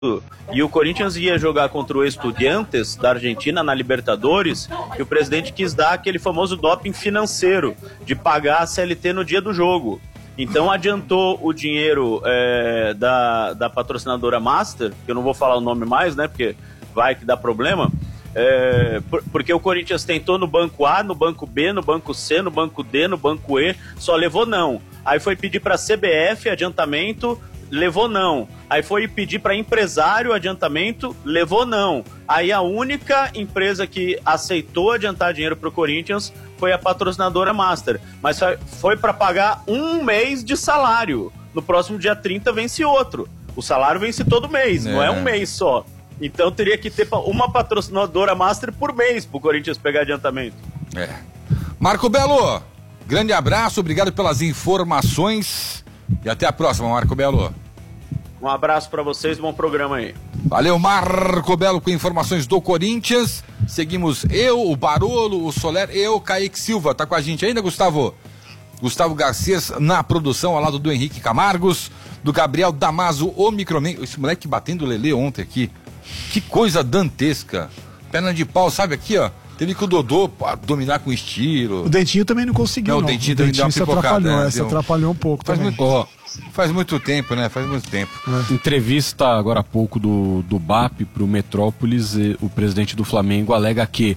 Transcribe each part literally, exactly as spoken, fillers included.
e o Corinthians ia jogar contra o Estudiantes da Argentina na Libertadores, e o presidente quis dar aquele famoso doping financeiro de pagar a C L T no dia do jogo. Então adiantou o dinheiro é, da, da patrocinadora Master, que eu não vou falar o nome mais, né, porque vai que dá problema, é, por, porque o Corinthians tentou no banco A, no banco B, no banco C, no banco D, no banco E, só levou não. Aí foi pedir para a C B F adiantamento, levou não. Aí foi pedir para empresário adiantamento, levou não. Aí a única empresa que aceitou adiantar dinheiro para o Corinthians foi a patrocinadora Master. Mas foi para pagar um mês de salário. No próximo dia trinta vence outro. O salário vence todo mês, é. Não é um mês só. Então teria que ter uma patrocinadora Master por mês para o Corinthians pegar adiantamento. É. Marco Belo, grande abraço, obrigado pelas informações e até a próxima, Marco Belo. Um abraço para vocês, bom programa aí. Valeu, Marco Belo, com informações do Corinthians. Seguimos eu, o Barolo, o Soler, eu, Kaique Silva. Tá com a gente ainda, Gustavo? Gustavo Garcias na produção, ao lado do Henrique Camargos, do Gabriel Damaso, o Microman. Esse moleque batendo o Lelê ontem aqui. Que coisa dantesca. Perna de pau, sabe aqui, ó. Teve que o Dodô pô, dominar com estilo. O Dentinho também não conseguiu, não. não. O Dentinho, o Dentinho também deu uma pipocada. Atrapalhou, né? se atrapalhou um pouco faz também. Muito, ó, faz muito tempo, né? Faz muito tempo. É. Entrevista agora há pouco do, do B A P para o Metrópolis, o presidente do Flamengo alega que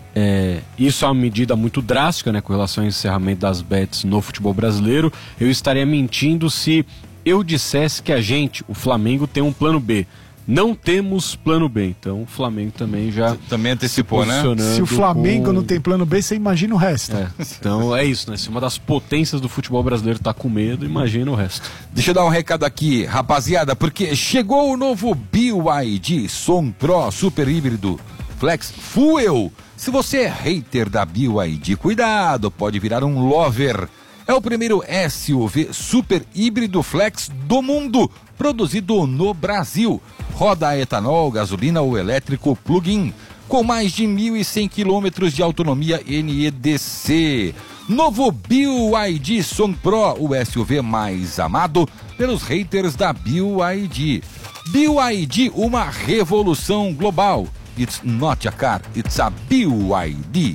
é, isso é uma medida muito drástica, né, com relação ao encerramento das bets no futebol brasileiro. Eu estaria mentindo se eu dissesse que a gente, o Flamengo, tem um plano B. Não temos plano B, então o Flamengo também já também antecipou, né? Se o Flamengo com... não tem plano B, você imagina o resto. É, então é isso, né? Se uma das potências do futebol brasileiro tá com medo, imagina o resto. Deixa eu dar um recado aqui, rapaziada, porque chegou o novo B Y D Som Pro Super Híbrido Flex Fuel. Se você é hater da B Y D, cuidado, pode virar um lover. É o primeiro S U V super híbrido flex do mundo, produzido no Brasil. Roda a etanol, gasolina ou elétrico plug-in, com mais de mil e cem quilômetros de autonomia N E D C. Novo B Y D Som Pro, o S U V mais amado pelos haters da B Y D. B Y D, uma revolução global. It's not a car, it's a B Y D.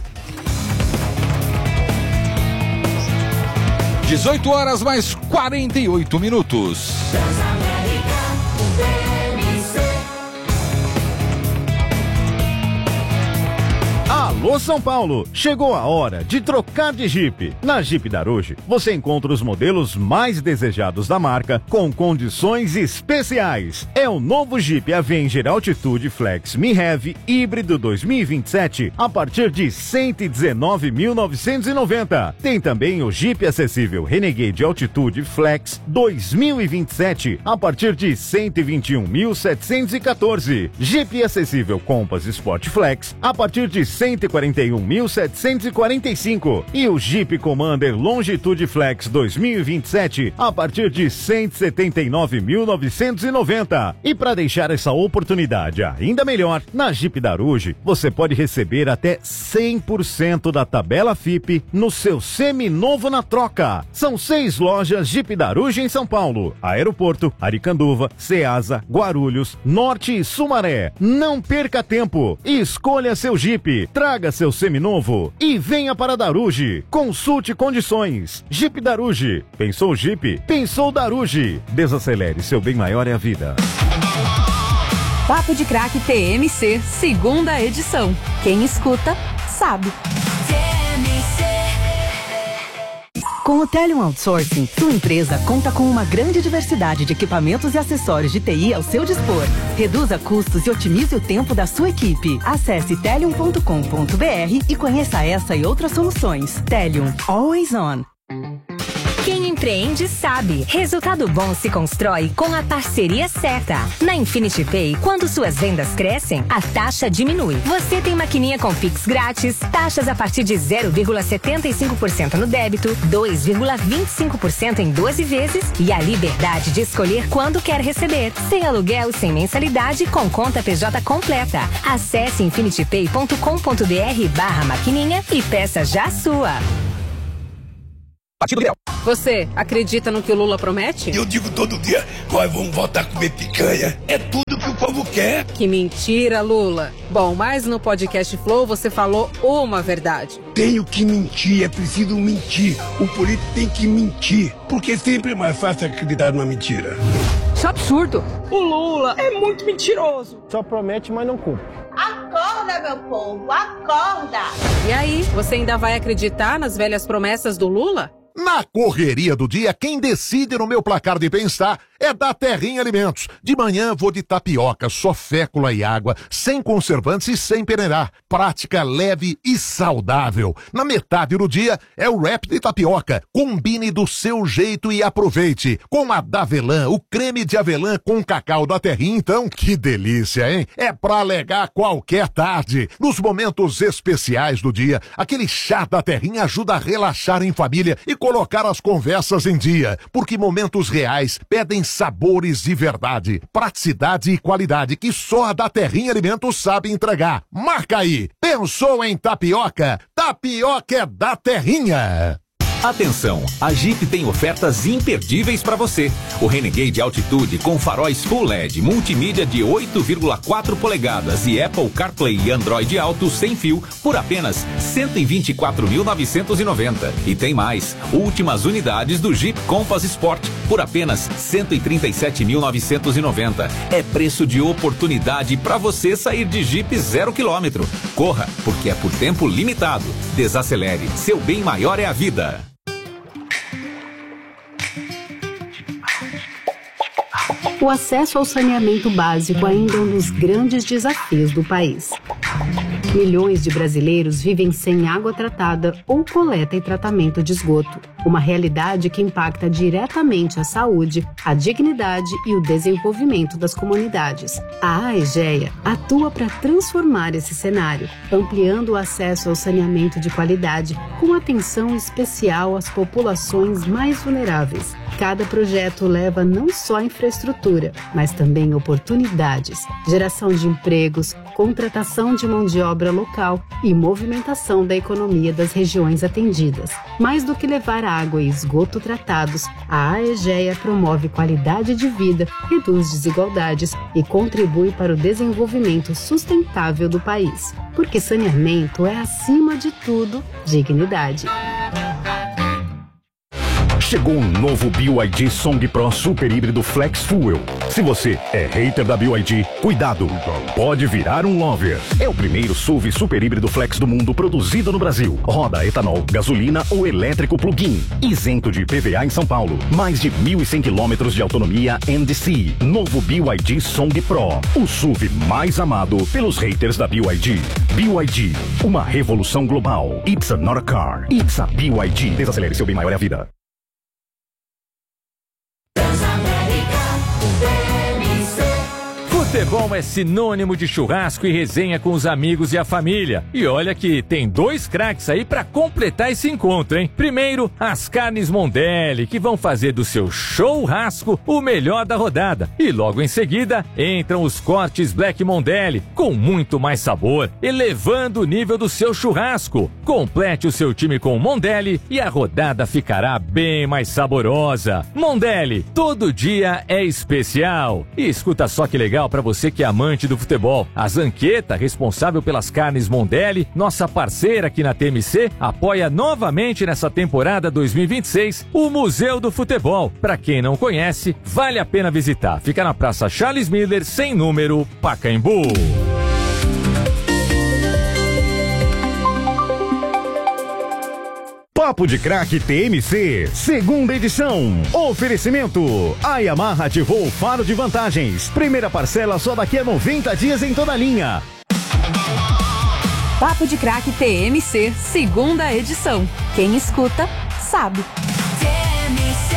dezoito horas mais quarenta e oito minutos. Alô São Paulo, chegou a hora de trocar de Jeep. Na Jeep Daruge, você encontra os modelos mais desejados da marca com condições especiais. É o novo Jeep Avenger Altitude Flex Mi Heavy híbrido dois mil e vinte e sete a partir de cento e dezenove mil novecentos e noventa. Tem também o Jeep acessível Renegade Altitude Flex dois mil e vinte e sete a partir de cento e vinte e um mil setecentos e quatorze. Jeep acessível Compass Sport Flex a partir de cento e quarenta e um mil setecentos e quarenta e cinco e o Jeep Commander Longitude Flex dois mil e vinte e sete a partir de cento e setenta e nove mil novecentos e noventa. E para deixar essa oportunidade ainda melhor, na Jeep Daruge você pode receber até cem por cento da tabela F I P no seu seminovo na troca. São seis lojas Jeep Daruge em São Paulo, Aeroporto, Aricanduva, Ceasa, Guarulhos, Norte e Sumaré. Não perca tempo e escolha seu Jeep. Traga seu seminovo e venha para Daruge. Consulte condições. Jeep Daruge. Pensou Jeep? Pensou Daruge. Desacelere, seu bem maior é a vida. Papo de Craque T M C, segunda edição. Quem escuta, sabe. Com o Telium Outsourcing, sua empresa conta com uma grande diversidade de equipamentos e acessórios de T I ao seu dispor. Reduza custos e otimize o tempo da sua equipe. Acesse telium ponto com ponto b r e conheça essa e outras soluções. Telium, always on. Quem empreende sabe. Resultado bom se constrói com a parceria certa. Na Infinity Pay, quando suas vendas crescem, a taxa diminui. Você tem maquininha com Pix grátis, taxas a partir de zero vírgula setenta e cinco por cento no débito, dois vírgula vinte e cinco por cento em doze vezes e a liberdade de escolher quando quer receber. Sem aluguel e sem mensalidade, com conta P J completa. Acesse infinity pay ponto com ponto b r barra maquininha e peça já a sua. Partido Ideal. Você acredita no que o Lula promete? Eu digo todo dia, nós vamos voltar a comer picanha. É tudo que o povo quer. Que mentira, Lula. Bom, mas no podcast Flow você falou uma verdade. Tenho que mentir, é preciso mentir. O político tem que mentir, porque sempre é mais fácil acreditar numa mentira. Isso é absurdo. O Lula é muito mentiroso. Só promete, mas não cumpre. Acorda, meu povo, acorda! E aí, você ainda vai acreditar nas velhas promessas do Lula? Na correria do dia, quem decide no meu placar de bem-estar é da Terrinha Alimentos. De manhã vou de tapioca, só fécula e água, sem conservantes e sem peneirar. Prática, leve e saudável. Na metade do dia é o wrap de tapioca. Combine do seu jeito e aproveite. Com a Davelã, o creme de avelã com cacau da Terrinha, então, que delícia, hein? É pra alegar qualquer tarde. Nos momentos especiais do dia, aquele chá da Terrinha ajuda a relaxar em família e colocar as conversas em dia, porque momentos reais pedem sabores de verdade, praticidade e qualidade que só a da Terrinha Alimentos sabe entregar. Marca aí! Pensou em tapioca? Tapioca é da Terrinha! Atenção, a Jeep tem ofertas imperdíveis para você. O Renegade Altitude com faróis Full L E D, multimídia de oito vírgula quatro polegadas e Apple CarPlay e Android Auto sem fio por apenas cento e vinte e quatro mil novecentos e noventa. E tem mais, últimas unidades do Jeep Compass Sport por apenas cento e trinta e sete mil novecentos e noventa. É preço de oportunidade para você sair de Jeep zero quilômetro. Corra, porque é por tempo limitado. Desacelere, seu bem maior é a vida. O acesso ao saneamento básico ainda é um dos grandes desafios do país. Milhões de brasileiros vivem sem água tratada ou coleta e tratamento de esgoto. Uma realidade que impacta diretamente a saúde, a dignidade e o desenvolvimento das comunidades. A AEGEA atua para transformar esse cenário, ampliando o acesso ao saneamento de qualidade, com atenção especial às populações mais vulneráveis. Cada projeto leva não só infraestrutura, mas também oportunidades, geração de empregos, contratação de mão de obra local e movimentação da economia das regiões atendidas. Mais do que levar água e esgoto tratados, a AEGEA promove qualidade de vida, reduz desigualdades e contribui para o desenvolvimento sustentável do país. Porque saneamento é, acima de tudo, dignidade. Chegou um novo B Y D Song Pro Super Híbrido Flex Fuel. Se você é hater da B Y D, cuidado, pode virar um lover. É o primeiro S U V super híbrido flex do mundo produzido no Brasil. Roda a etanol, gasolina ou elétrico plug-in. Isento de I P V A em São Paulo. Mais de mil e cem quilômetros de autonomia N D C. Novo B Y D Song Pro. O S U V mais amado pelos haters da B Y D. B Y D, uma revolução global. It's a not a car. It's a B Y D. Desacelere, seu bem maior é a vida. Futebol é sinônimo de churrasco e resenha com os amigos e a família. E olha que tem dois craques aí pra completar esse encontro, hein? Primeiro, as carnes Mondelli, que vão fazer do seu churrasco o melhor da rodada. E logo em seguida, entram os cortes Black Mondelli, com muito mais sabor, elevando o nível do seu churrasco. Complete o seu time com Mondelli e a rodada ficará bem mais saborosa. Mondelli, todo dia é especial. E escuta só que legal pra você que é amante do futebol. A Zanqueta, responsável pelas carnes Mondelli, nossa parceira aqui na T M C, apoia novamente nessa temporada dois mil e vinte e seis o Museu do Futebol. Para quem não conhece, vale a pena visitar. Fica na Praça Charles Miller, sem número, Pacaembu. Papo de Craque T M C, segunda edição. Oferecimento: a Yamaha ativou o faro de vantagens. Primeira parcela só daqui a noventa dias em toda a linha. Papo de Craque T M C, segunda edição. Quem escuta, sabe. T M C.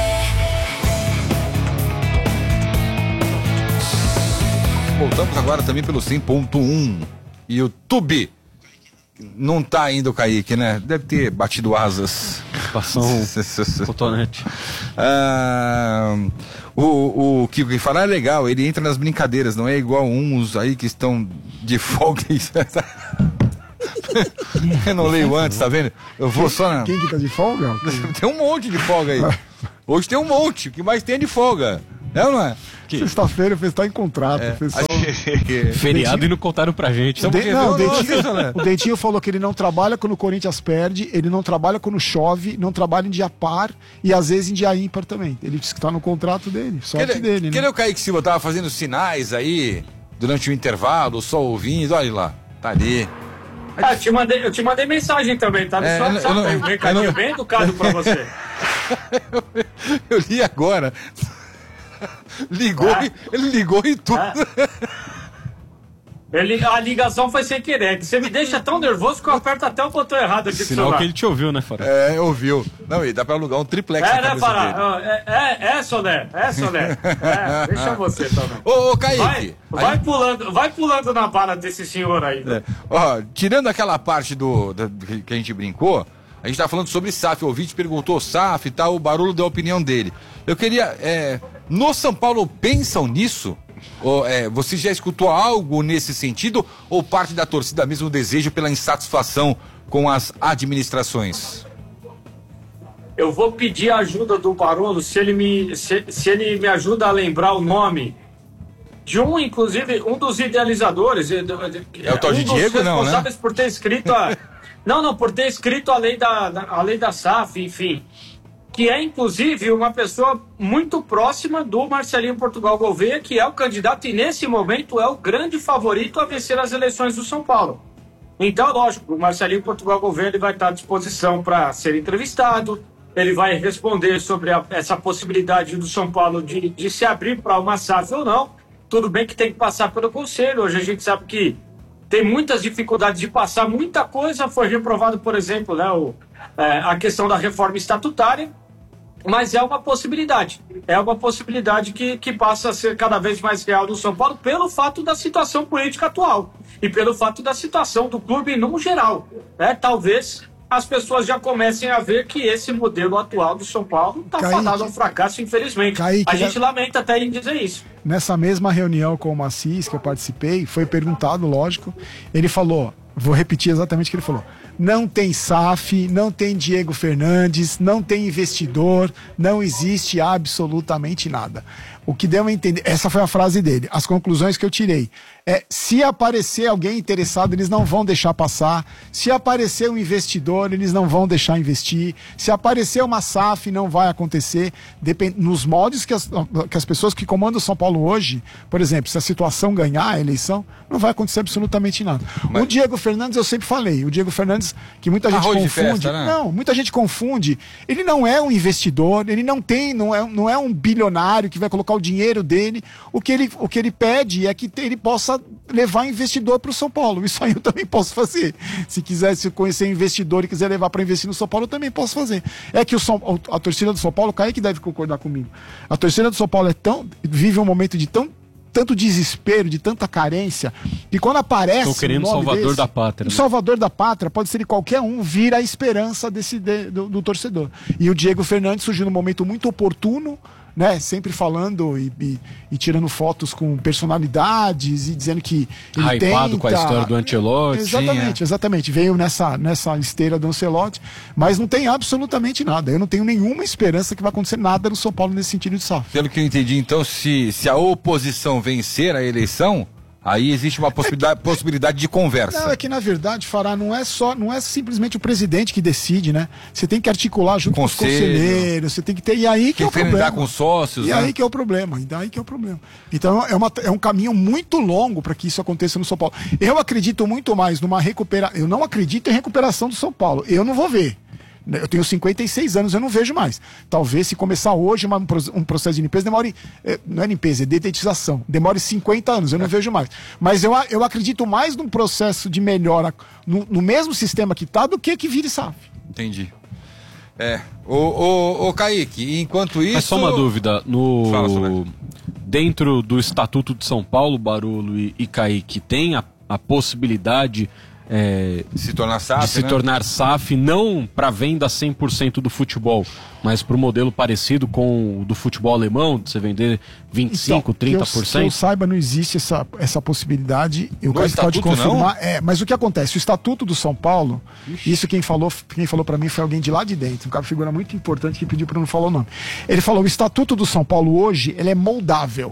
Voltamos agora também pelo cem ponto um. YouTube. Não tá ainda o Kaique, né? Deve ter batido asas. Passão cotonete. Ah, o, o que falar é legal, ele entra nas brincadeiras, não é igual uns aí que estão de folga. Eu não leio antes, tá vendo? Eu vou só na... Quem que tá de folga? Tem um monte de folga aí. Hoje tem um monte. O que mais tem é de folga. É ou não é? Que... Sexta-feira o pessoal tá em contrato. É. Pessoal... Feriado e não contaram pra gente. O, de... não, o, Dentinho, né? o Dentinho falou que ele não trabalha quando o Corinthians perde, ele não trabalha quando chove, não trabalha em dia par e às vezes em dia ímpar também. Ele disse que tá no contrato dele, sorte que dele. Que né? o Kaique Silva tava fazendo sinais aí durante o intervalo, só ouvindo, olha lá, tá ali. Ah, eu te mandei, eu te mandei mensagem também, tá? No É, seu eu WhatsApp, não- um recadinho eu não- bem educado pra você. Eu li agora. Ligou, É. e- ele ligou e tudo. Ele, a ligação foi sem querer. Você me deixa tão nervoso que eu aperto até o botão errado aqui do Sinal celular. que ele te ouviu, né, Fará? É, ouviu. Não, e dá pra alugar um triplex É, na né, cabeça Fará? dele. É, é, é, Soné. É, Soné. É, deixa você também. Ô, ô, Kaique. Vai, vai, aí- pulando, vai pulando na bala desse senhor aí. É. Ó, tirando aquela parte do, da- que que a gente brincou, a gente tá falando sobre S A F. O ouvinte perguntou S A F e tal, o Barolo deu a opinião dele. Eu queria. É, no São Paulo pensam nisso? Ou, é, você já escutou algo nesse sentido? Ou parte da torcida mesmo o desejo pela insatisfação com as administrações? Eu vou pedir a ajuda do Barolo, se ele me, se, se ele me ajuda a lembrar o nome de um, inclusive, um dos idealizadores. É o tal de um dos Diego, não, né? responsáveis por ter escrito a... Não, não, por ter escrito a lei da, da- a lei da S A F, enfim. Que é, inclusive, uma pessoa muito próxima do Marcelinho Portugal Gouveia, que é o candidato e, nesse momento, é o grande favorito a vencer as eleições do São Paulo. Então, lógico, o Marcelinho Portugal Gouveia ele vai estar à disposição para ser entrevistado, ele vai responder sobre a- essa possibilidade do São Paulo de, de se abrir para uma S A F ou não. Tudo bem que tem que passar pelo Conselho, hoje a gente sabe que tem muitas dificuldades de passar, muita coisa foi reprovado, por exemplo, né, o, é, a questão da reforma estatutária, mas é uma possibilidade, é uma possibilidade que, que passa a ser cada vez mais real no São Paulo pelo fato da situação política atual e pelo fato da situação do clube no geral, né? Talvez as pessoas já comecem a ver que esse modelo atual do São Paulo está Kaique. fadado ao fracasso, infelizmente. Kaique, a gente já- lamenta até em dizer isso. Nessa mesma reunião com o Macis, que eu participei, foi perguntado, lógico, ele falou, vou repetir exatamente o que ele falou, não tem S A F, não tem Diego Fernandes, não tem investidor, não existe absolutamente nada. O que deu a entender, essa foi a frase dele, as conclusões que eu tirei, é, se aparecer alguém interessado, eles não vão deixar passar, se aparecer um investidor, eles não vão deixar investir, se aparecer uma S A F, não vai acontecer, Depend... nos moldes que as, que as pessoas que comandam São Paulo hoje, por exemplo, se a situação ganhar a eleição, não vai acontecer absolutamente nada. Mas- O Diego Fernandes, eu sempre falei, o Diego Fernandes, que muita gente Arroz de confunde, festa, né? não, muita gente confunde, ele não é um investidor, ele não tem, não é, não é um bilionário que vai colocar o dinheiro dele, o que ele, o que ele pede é que ele possa levar investidor para o São Paulo, isso aí eu também posso fazer, se quiser se conhecer investidor e quiser levar para investir no São Paulo, eu também posso fazer, é que o São, a torcida do São Paulo, o Kaique deve concordar comigo, a torcida do São Paulo é tão, vive um momento de tão tanto desespero, de tanta carência, que quando aparece Estão querendo um nome salvador desse, da pátria, o né? salvador da pátria pode ser de qualquer um, vira a esperança desse, de- do, do torcedor. E o Diego Fernandes surgiu num momento muito oportuno, né? Sempre falando e, e- e tirando fotos com personalidades e dizendo que ele Hypado tenta... com a história do Ancelotti. Exatamente, exatamente. Veio nessa, nessa esteira do Ancelotti, mas não tem absolutamente nada. Eu não tenho nenhuma esperança que vai acontecer nada no São Paulo nesse sentido de S A F. Pelo que eu entendi, então, se, se a oposição vencer a eleição, aí existe uma possibilidade, possibilidade de conversa. Não, é que na verdade, Fará, não é só, não é simplesmente o presidente que decide, né? Você tem que articular junto Conselho. com os conselheiros, você tem que ter. E aí que Quem é o tem que problema. lidar com sócios, E né? aí que é o problema. E daí que é o problema. Então é, uma, é um caminho muito longo para que isso aconteça no São Paulo. Eu acredito muito mais numa recuperação. Eu não acredito em recuperação do São Paulo. Eu não vou ver. Eu tenho cinquenta e seis anos, eu não vejo mais. Talvez se começar hoje uma- um processo de limpeza, demore. eh, Não é limpeza, é dedetização. Demore cinquenta anos, eu não vejo mais. Mas eu, a- eu acredito mais num processo de melhora no, no mesmo sistema que está do que que vire S A F. Entendi. É. Ô, ô, ô Kaique, enquanto isso. Mas só uma dúvida, no Fala, Soler. dentro do Estatuto de São Paulo, Barolo e, e Kaique, tem a, a possibilidade É, se tornar S A F, de se né? tornar S A F, não para venda cem por cento do futebol, mas para o modelo parecido com o do futebol alemão, de você vender vinte e cinco, então, trinta por cento? Que eu, que eu saiba, não existe essa, essa possibilidade. Eu No pode estatuto, confirmar. É, mas o que acontece? O Estatuto do São Paulo, Ixi. isso quem falou, quem falou para mim foi alguém de lá de dentro, um cara figura muito importante que pediu para não falar o nome. Ele falou: o Estatuto do São Paulo hoje, ele é moldável.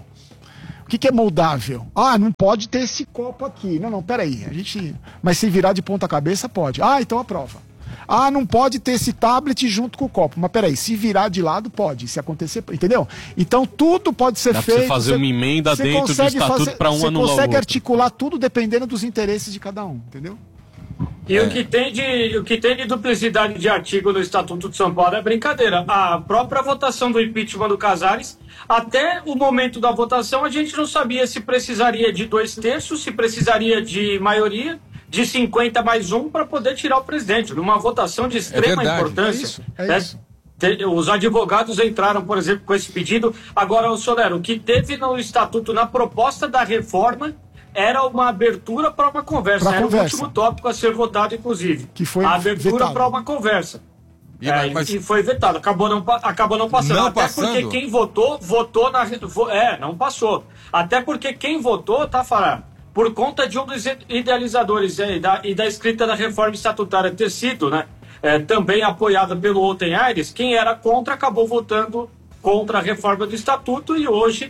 O que, que é moldável? Ah, não pode ter esse copo aqui. Não, não, peraí. A gente... Mas se virar de ponta cabeça, pode. Ah, então aprova. Ah, não pode ter esse tablet junto com o copo. Mas peraí, se virar de lado, pode. Se acontecer, entendeu? Então tudo pode ser Dá feito. Pra você fazer você, uma emenda dentro do estatuto para um anular o outro. Você consegue articular tudo dependendo dos interesses de cada um, entendeu? E é. o, que tem de, o que tem de duplicidade de artigo no Estatuto de São Paulo é brincadeira. A própria votação do impeachment do Casares, até o momento da votação, a gente não sabia se precisaria de dois terços, se precisaria de maioria, de cinquenta mais um para poder tirar o presidente. Numa votação de extrema é verdade, importância. É isso, é isso. É, os advogados entraram, por exemplo, com esse pedido. Agora, o Solero, o que teve no Estatuto, na proposta da reforma, era uma abertura para uma conversa. Pra era conversa. o último tópico a ser votado, inclusive. Que foi a abertura vetado. para uma conversa. E, é, mas... e foi vetado. Acabou não, acabou não passando. Não Até passando? porque quem votou, votou na... É, não passou. Até porque quem votou, tá falando, por conta de um dos idealizadores é, e, da, e da escrita da reforma estatutária ter sido, né, é, também apoiada pelo Oten Aires, quem era contra acabou votando contra a reforma do estatuto e hoje...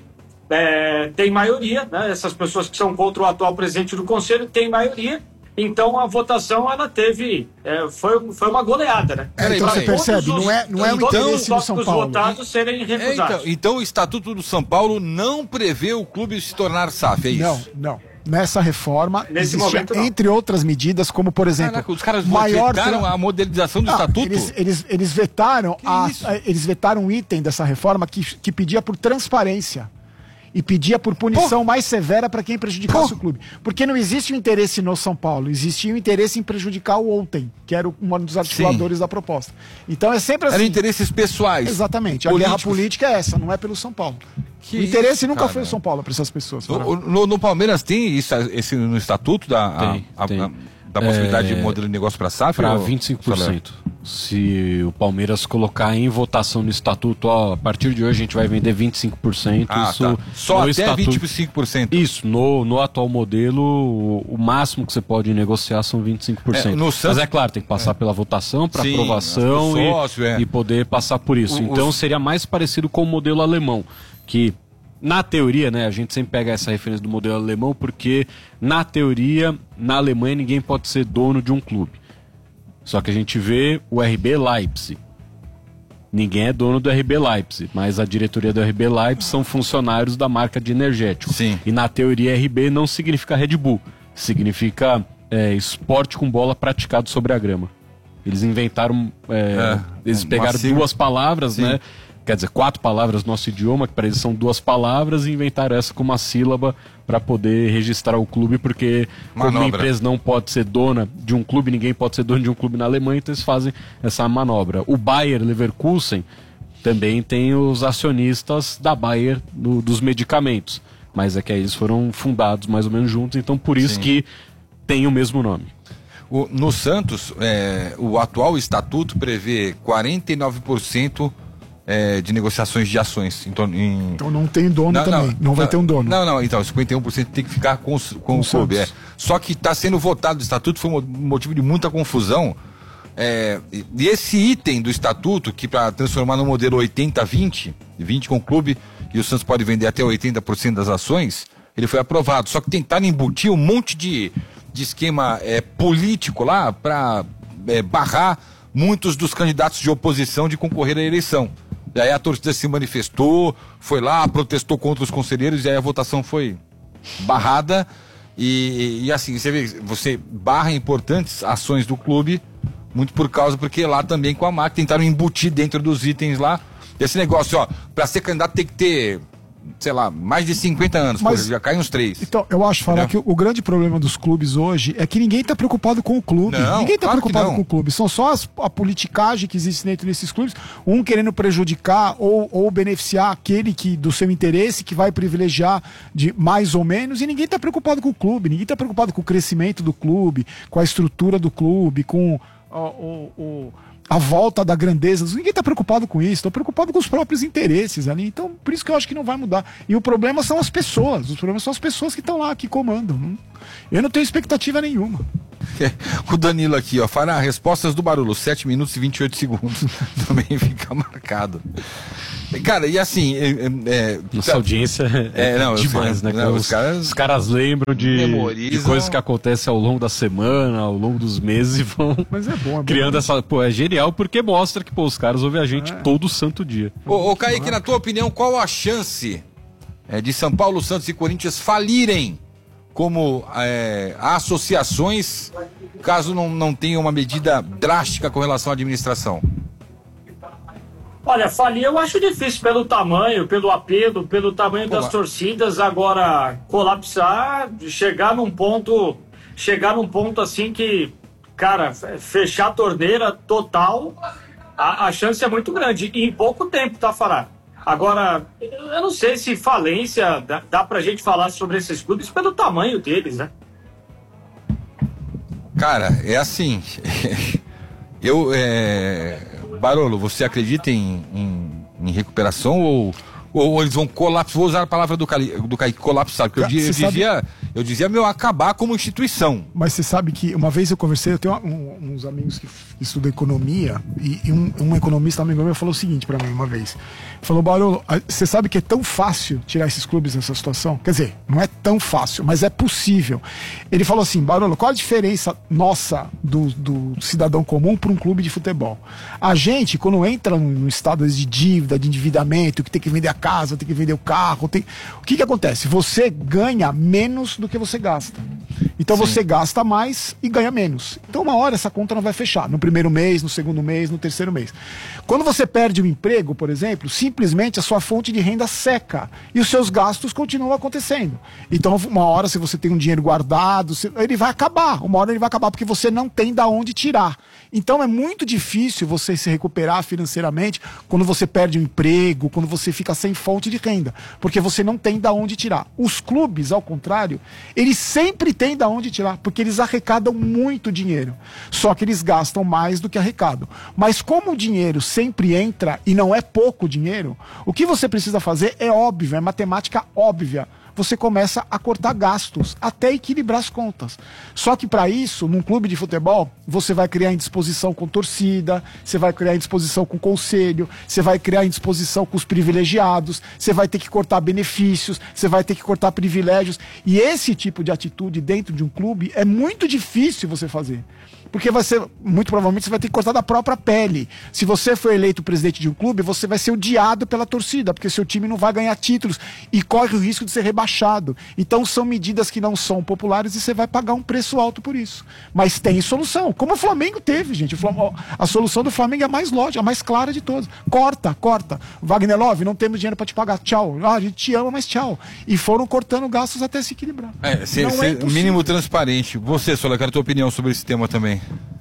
É, tem maioria, né? Essas pessoas que são contra o atual presidente do Conselho têm maioria, então a votação ela teve, é, foi, foi uma goleada, né? É, então Pra você percebe, todos não é, não é o todos interesse os do São tópicos Paulo. votados serem É, recusados. então, então o Estatuto do São Paulo não prevê o clube se tornar S A F, é isso? Não, não. Nessa reforma, Nesse existia, momento, não. entre outras medidas, como por exemplo, Caraca, os caras maior vetaram tra- a modelização do Ah, Estatuto? Eles, eles, eles vetaram a, isso? a- eles vetaram um item dessa reforma que, que pedia por transparência. E pedia por punição Pô. mais severa para quem prejudicasse Pô. o clube. Porque não existe o interesse no São Paulo, existia o interesse em prejudicar o Ontem, que era um dos articuladores Sim. da proposta. Então é sempre assim. Eram interesses pessoais. Exatamente. A políticos. guerra política é essa, não é pelo São Paulo. Que o interesse isso, nunca cara. foi o São Paulo para essas pessoas. No, no, no Palmeiras tem isso esse, no Estatuto da, Tem, a, tem. a, da possibilidade É, de modelo de negócio para S A F? Para ou- vinte e cinco por cento. Se o Palmeiras colocar em votação no estatuto, ó, a partir de hoje a gente vai vender vinte e cinco por cento. Ah, isso tá. Só no até estatuto- vinte e cinco por cento. Isso, no, no atual modelo, o, o máximo que você pode negociar são vinte e cinco por cento. É, no Santos- Mas é claro, tem que passar pela votação, para Sim, aprovação o sócio, e, é. e poder passar por isso. O- então os- seria mais parecido com o modelo alemão, que na teoria, né, a gente sempre pega essa referência do modelo alemão porque na teoria, na Alemanha ninguém pode ser dono de um clube. Só que a gente vê o R B Leipzig. Ninguém é dono do R B Leipzig, mas a diretoria do R B Leipzig são funcionários da marca de energético. Sim. E na teoria R B não significa Red Bull, significa é, esporte com bola praticado sobre a grama. Eles inventaram, é, É, eles uma pegaram sigla. duas palavras, Sim. né? Quer dizer, quatro palavras no nosso idioma, que para eles são duas palavras, e inventaram essa com uma sílaba para poder registrar o clube, porque como a Manobra. empresa não pode ser dona de um clube, ninguém pode ser dono de um clube na Alemanha, então eles fazem essa manobra. O Bayer Leverkusen também tem os acionistas da Bayer do- dos medicamentos, mas é que aí eles foram fundados mais ou menos juntos, então por isso Sim. que tem o mesmo nome. O- no Santos, é, o atual estatuto prevê quarenta e nove por cento é, de negociações de ações. Então, em... Então não tem dono também. Não, vai ter um dono. Não, não, então, cinquenta e um por cento tem que ficar com, os- com, Com o o clube. É. Santos. Só que está sendo votado o estatuto, foi mo- motivo de muita confusão. É, e e esse item do estatuto, que para transformar no modelo oitenta vinte, vinte com o clube, e o Santos pode vender até oitenta por cento das ações, ele foi aprovado. Só que tentaram embutir um monte de, de esquema é, político lá para é, barrar muitos dos candidatos de oposição de concorrer à eleição. E aí a torcida se manifestou, foi lá, protestou contra os conselheiros, e aí a votação foi barrada. E, e assim, você vê, você barra importantes ações do clube, muito por causa, porque lá também com a M A C tentaram embutir dentro dos itens lá. Esse negócio, ó, pra ser candidato tem que ter sei lá, mais de cinquenta anos, Mas, pô, já cai uns três. Então, eu acho falar que o, o grande problema dos clubes hoje é que ninguém tá preocupado com o clube. Não, ninguém tá claro preocupado que não. com o clube. São só as, a politicagem que existe dentro desses clubes, um querendo prejudicar ou, ou beneficiar aquele que do seu interesse, que vai privilegiar de mais ou menos, e ninguém tá preocupado com o clube, ninguém tá preocupado com o crescimento do clube, com a estrutura do clube, com o, o, o a volta da grandeza. Ninguém está preocupado com isso, estão preocupados com os próprios interesses ali. Então, por isso que eu acho que não vai mudar. E o problema são as pessoas, os problemas são as pessoas que estão lá, que comandam. Eu não tenho expectativa nenhuma. O Danilo aqui, ó, fará respostas do Barolo, sete minutos e vinte e oito segundos. Também fica marcado. Cara, e assim... É, é, Nossa tá, audiência é, é não, demais, sei, né? Não, os, os, caras, os caras lembram de, de coisas que acontecem ao longo da semana, ao longo dos meses e vão Mas é bom, é criando bom. essa... Pô, é genial porque mostra que, pô, os caras ouvem a gente é. todo santo dia. Ô, ô Kaique, na tua opinião, qual a chance é, de São Paulo, Santos e Corinthians falirem como é, associações, caso não, não tenha uma medida drástica com relação à administração? Olha, falir eu acho difícil pelo tamanho, pelo apelo, pelo tamanho Pô, das mas... torcidas. Agora, colapsar, chegar num ponto, chegar num ponto assim que, cara, fechar a torneira total, a, a chance é muito grande. E em pouco tempo, tá, Fará? Agora, eu não sei se falência, dá, dá pra gente falar sobre esses clubes pelo tamanho deles, né? Cara, é assim. Eu, é... Barolo, você acredita em, em, em recuperação ou, ou eles vão colapsar? Vou usar a palavra do, Cali, do Kaique, colapsar, porque eu, eu, dizia, sabe... eu dizia, meu, acabar como instituição. Mas você sabe que uma vez eu conversei, eu tenho um, uns amigos que estudam economia, e, e um, um economista amigo meu falou o seguinte pra mim uma vez. Falou, Barolo, você sabe que é tão fácil tirar esses clubes nessa situação? Quer dizer, não é tão fácil, mas é possível. Ele falou assim, Barolo, qual a diferença nossa do, do cidadão comum para um clube de futebol? A gente, quando entra no, no estado de dívida, de endividamento, que tem que vender a casa, tem que vender o carro, tem... o que que acontece? Você ganha menos do que você gasta. Então Sim. você gasta mais e ganha menos. Então uma hora essa conta não vai fechar. No primeiro mês, no segundo mês, no terceiro mês. Quando você perde o emprego, por exemplo, simplesmente a sua fonte de renda seca e os seus gastos continuam acontecendo. Então uma hora, se você tem um dinheiro guardado, ele vai acabar. Uma hora ele vai acabar porque você não tem da onde tirar. Então é muito difícil você se recuperar financeiramente quando você perde o emprego, quando você fica sem fonte de renda, porque você não tem da onde tirar. Os clubes, ao contrário, eles sempre têm da onde tirar, porque eles arrecadam muito dinheiro, só que eles gastam mais do que arrecadam. Mas como o dinheiro sempre entra e não é pouco dinheiro, o que você precisa fazer é óbvio, é matemática óbvia. Você começa a cortar gastos até equilibrar as contas. Só que para isso, num clube de futebol, você vai criar indisposição com torcida, você vai criar indisposição com conselho, você vai criar indisposição com os privilegiados, você vai ter que cortar benefícios, você vai ter que cortar privilégios. E esse tipo de atitude dentro de um clube é muito difícil você fazer. Porque vai ser, muito provavelmente você vai ter que cortar da própria pele. Se você for eleito presidente de um clube, você vai ser odiado pela torcida, porque seu time não vai ganhar títulos e corre o risco de ser rebaixado. Então são medidas que não são populares e você vai pagar um preço alto por isso. Mas tem solução, como o Flamengo teve, gente. O Flamengo, a solução do Flamengo é a mais lógica, a mais clara de todas. Corta, corta. Wagner Love, não temos dinheiro para te pagar. Tchau. Ah, a gente te ama, mas tchau. E foram cortando gastos até se equilibrar. É, ser, ser é mínimo transparente. Você, Sola, quero a tua opinião sobre esse tema também.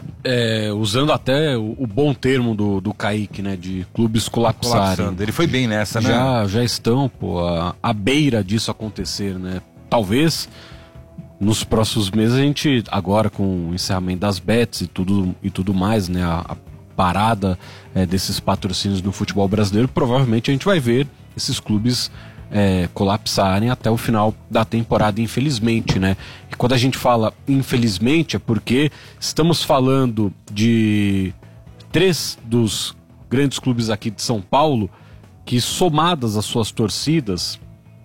É, usando até o, o bom termo do, do Kaique, né, de clubes colapsarem. Colapsando. Ele foi bem nessa, né? Já, já estão, pô, à, à beira disso acontecer, né? Talvez nos próximos meses a gente, agora com o encerramento das bets e tudo, e tudo mais, né, a, a parada é, desses patrocínios no futebol brasileiro, provavelmente a gente vai ver esses clubes É, colapsarem até o final da temporada, infelizmente, né? E quando a gente fala infelizmente é porque estamos falando de três dos grandes clubes aqui de São Paulo que, somadas às suas torcidas,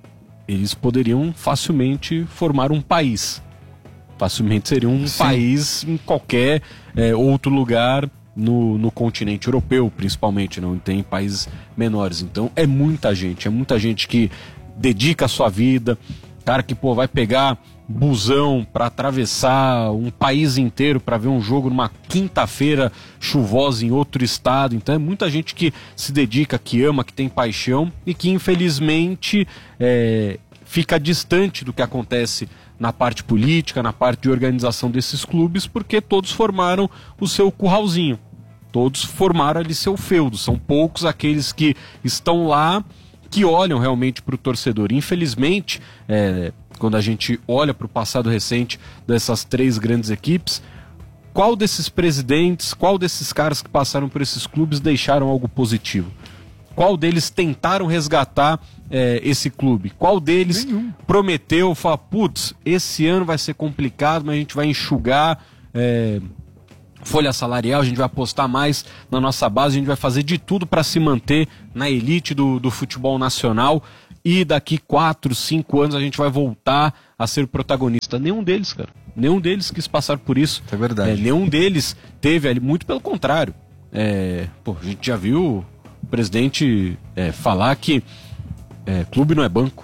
eles poderiam facilmente formar um país. Facilmente seriam um Sim. país em qualquer é, outro lugar No, no continente europeu, principalmente, não tem países menores. Então é muita gente, é muita gente que dedica a sua vida, cara que, pô, vai pegar busão para atravessar um país inteiro para ver um jogo numa quinta-feira chuvosa em outro estado. Então é muita gente que se dedica, que ama, que tem paixão e que infelizmente é, fica distante do que acontece na parte política, na parte de organização desses clubes, porque todos formaram o seu curralzinho. Todos formaram ali seu feudo. São poucos aqueles que estão lá, que olham realmente para o torcedor. Infelizmente, é, quando a gente olha para o passado recente dessas três grandes equipes, qual desses presidentes, qual desses caras que passaram por esses clubes deixaram algo positivo? Qual deles tentaram resgatar é, esse clube? Qual deles Nenhum. prometeu, falar, putz, esse ano vai ser complicado, mas a gente vai enxugar é, folha salarial, a gente vai apostar mais na nossa base, a gente vai fazer de tudo para se manter na elite do, do futebol nacional e daqui quatro, cinco anos a gente vai voltar a ser protagonista. Nenhum deles, cara. Nenhum deles quis passar por isso. É verdade. É, nenhum deles teve ali, muito pelo contrário. É, pô, a gente já viu o presidente é, falar que é, clube não é banco.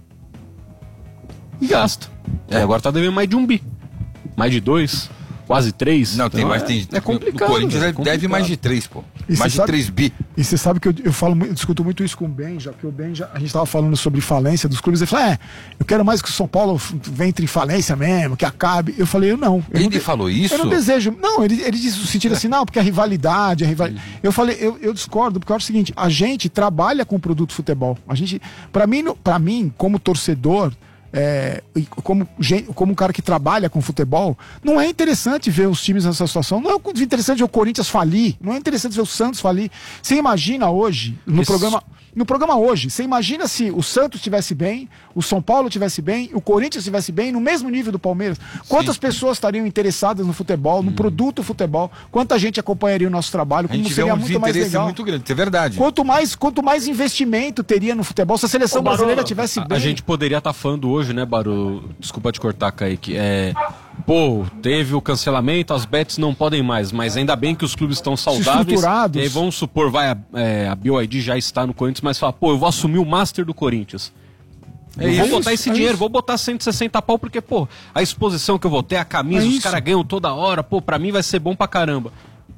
E gasta. É. E agora tá devendo mais de um bi. Mais de dois, quase três. Não, tem então, mais. É, Tem, é complicado. O Corinthians é deve mais de três, pô. E mais de sabe, três bi. E você sabe que eu, eu falo, eu discuto muito isso com o Benja, que o Benja, a gente estava falando sobre falência dos clubes, ele falou, é, eu quero mais que o São Paulo entre em falência mesmo, que acabe. Eu falei, eu não. Eu ele não, falou isso? Eu não desejo. Não, ele, ele disse no sentido assim, não, porque a rivalidade, a rivalidade. Uhum. Eu falei, eu, eu discordo, porque eu acho o seguinte, a gente trabalha com o produto futebol. A gente, pra mim, pra mim como torcedor, É, como, como um cara que trabalha com futebol, não é interessante ver os times nessa situação. Não é interessante ver o Corinthians falir, não é interessante ver o Santos falir. Você imagina hoje, no Isso. programa no programa hoje, você imagina se o Santos estivesse bem, o São Paulo estivesse bem, o Corinthians estivesse bem, no mesmo nível do Palmeiras. Quantas Sim. pessoas estariam interessadas no futebol, no hum. produto futebol? Quanta gente acompanharia o nosso trabalho? Como seria um muito mais legal? Muito grande, é verdade. Quanto mais, quanto mais investimento teria no futebol, se a seleção Ô, brasileira tivesse a, bem. A gente poderia estar tá falando hoje, né, Baru? Desculpa te cortar, Kaique. É, pô, teve o cancelamento, as bets não podem mais, mas ainda bem que os clubes estão saudáveis. E aí vamos supor, vai, a, é, a B Y D já está no Corinthians, mas fala, pô, eu vou assumir o Master do Corinthians. É eu vou isso, botar esse é dinheiro, isso. vou botar cento e sessenta pau, porque, pô, a exposição que eu vou ter, a camisa, é os caras ganham toda hora, pô, pra mim vai ser bom pra caramba.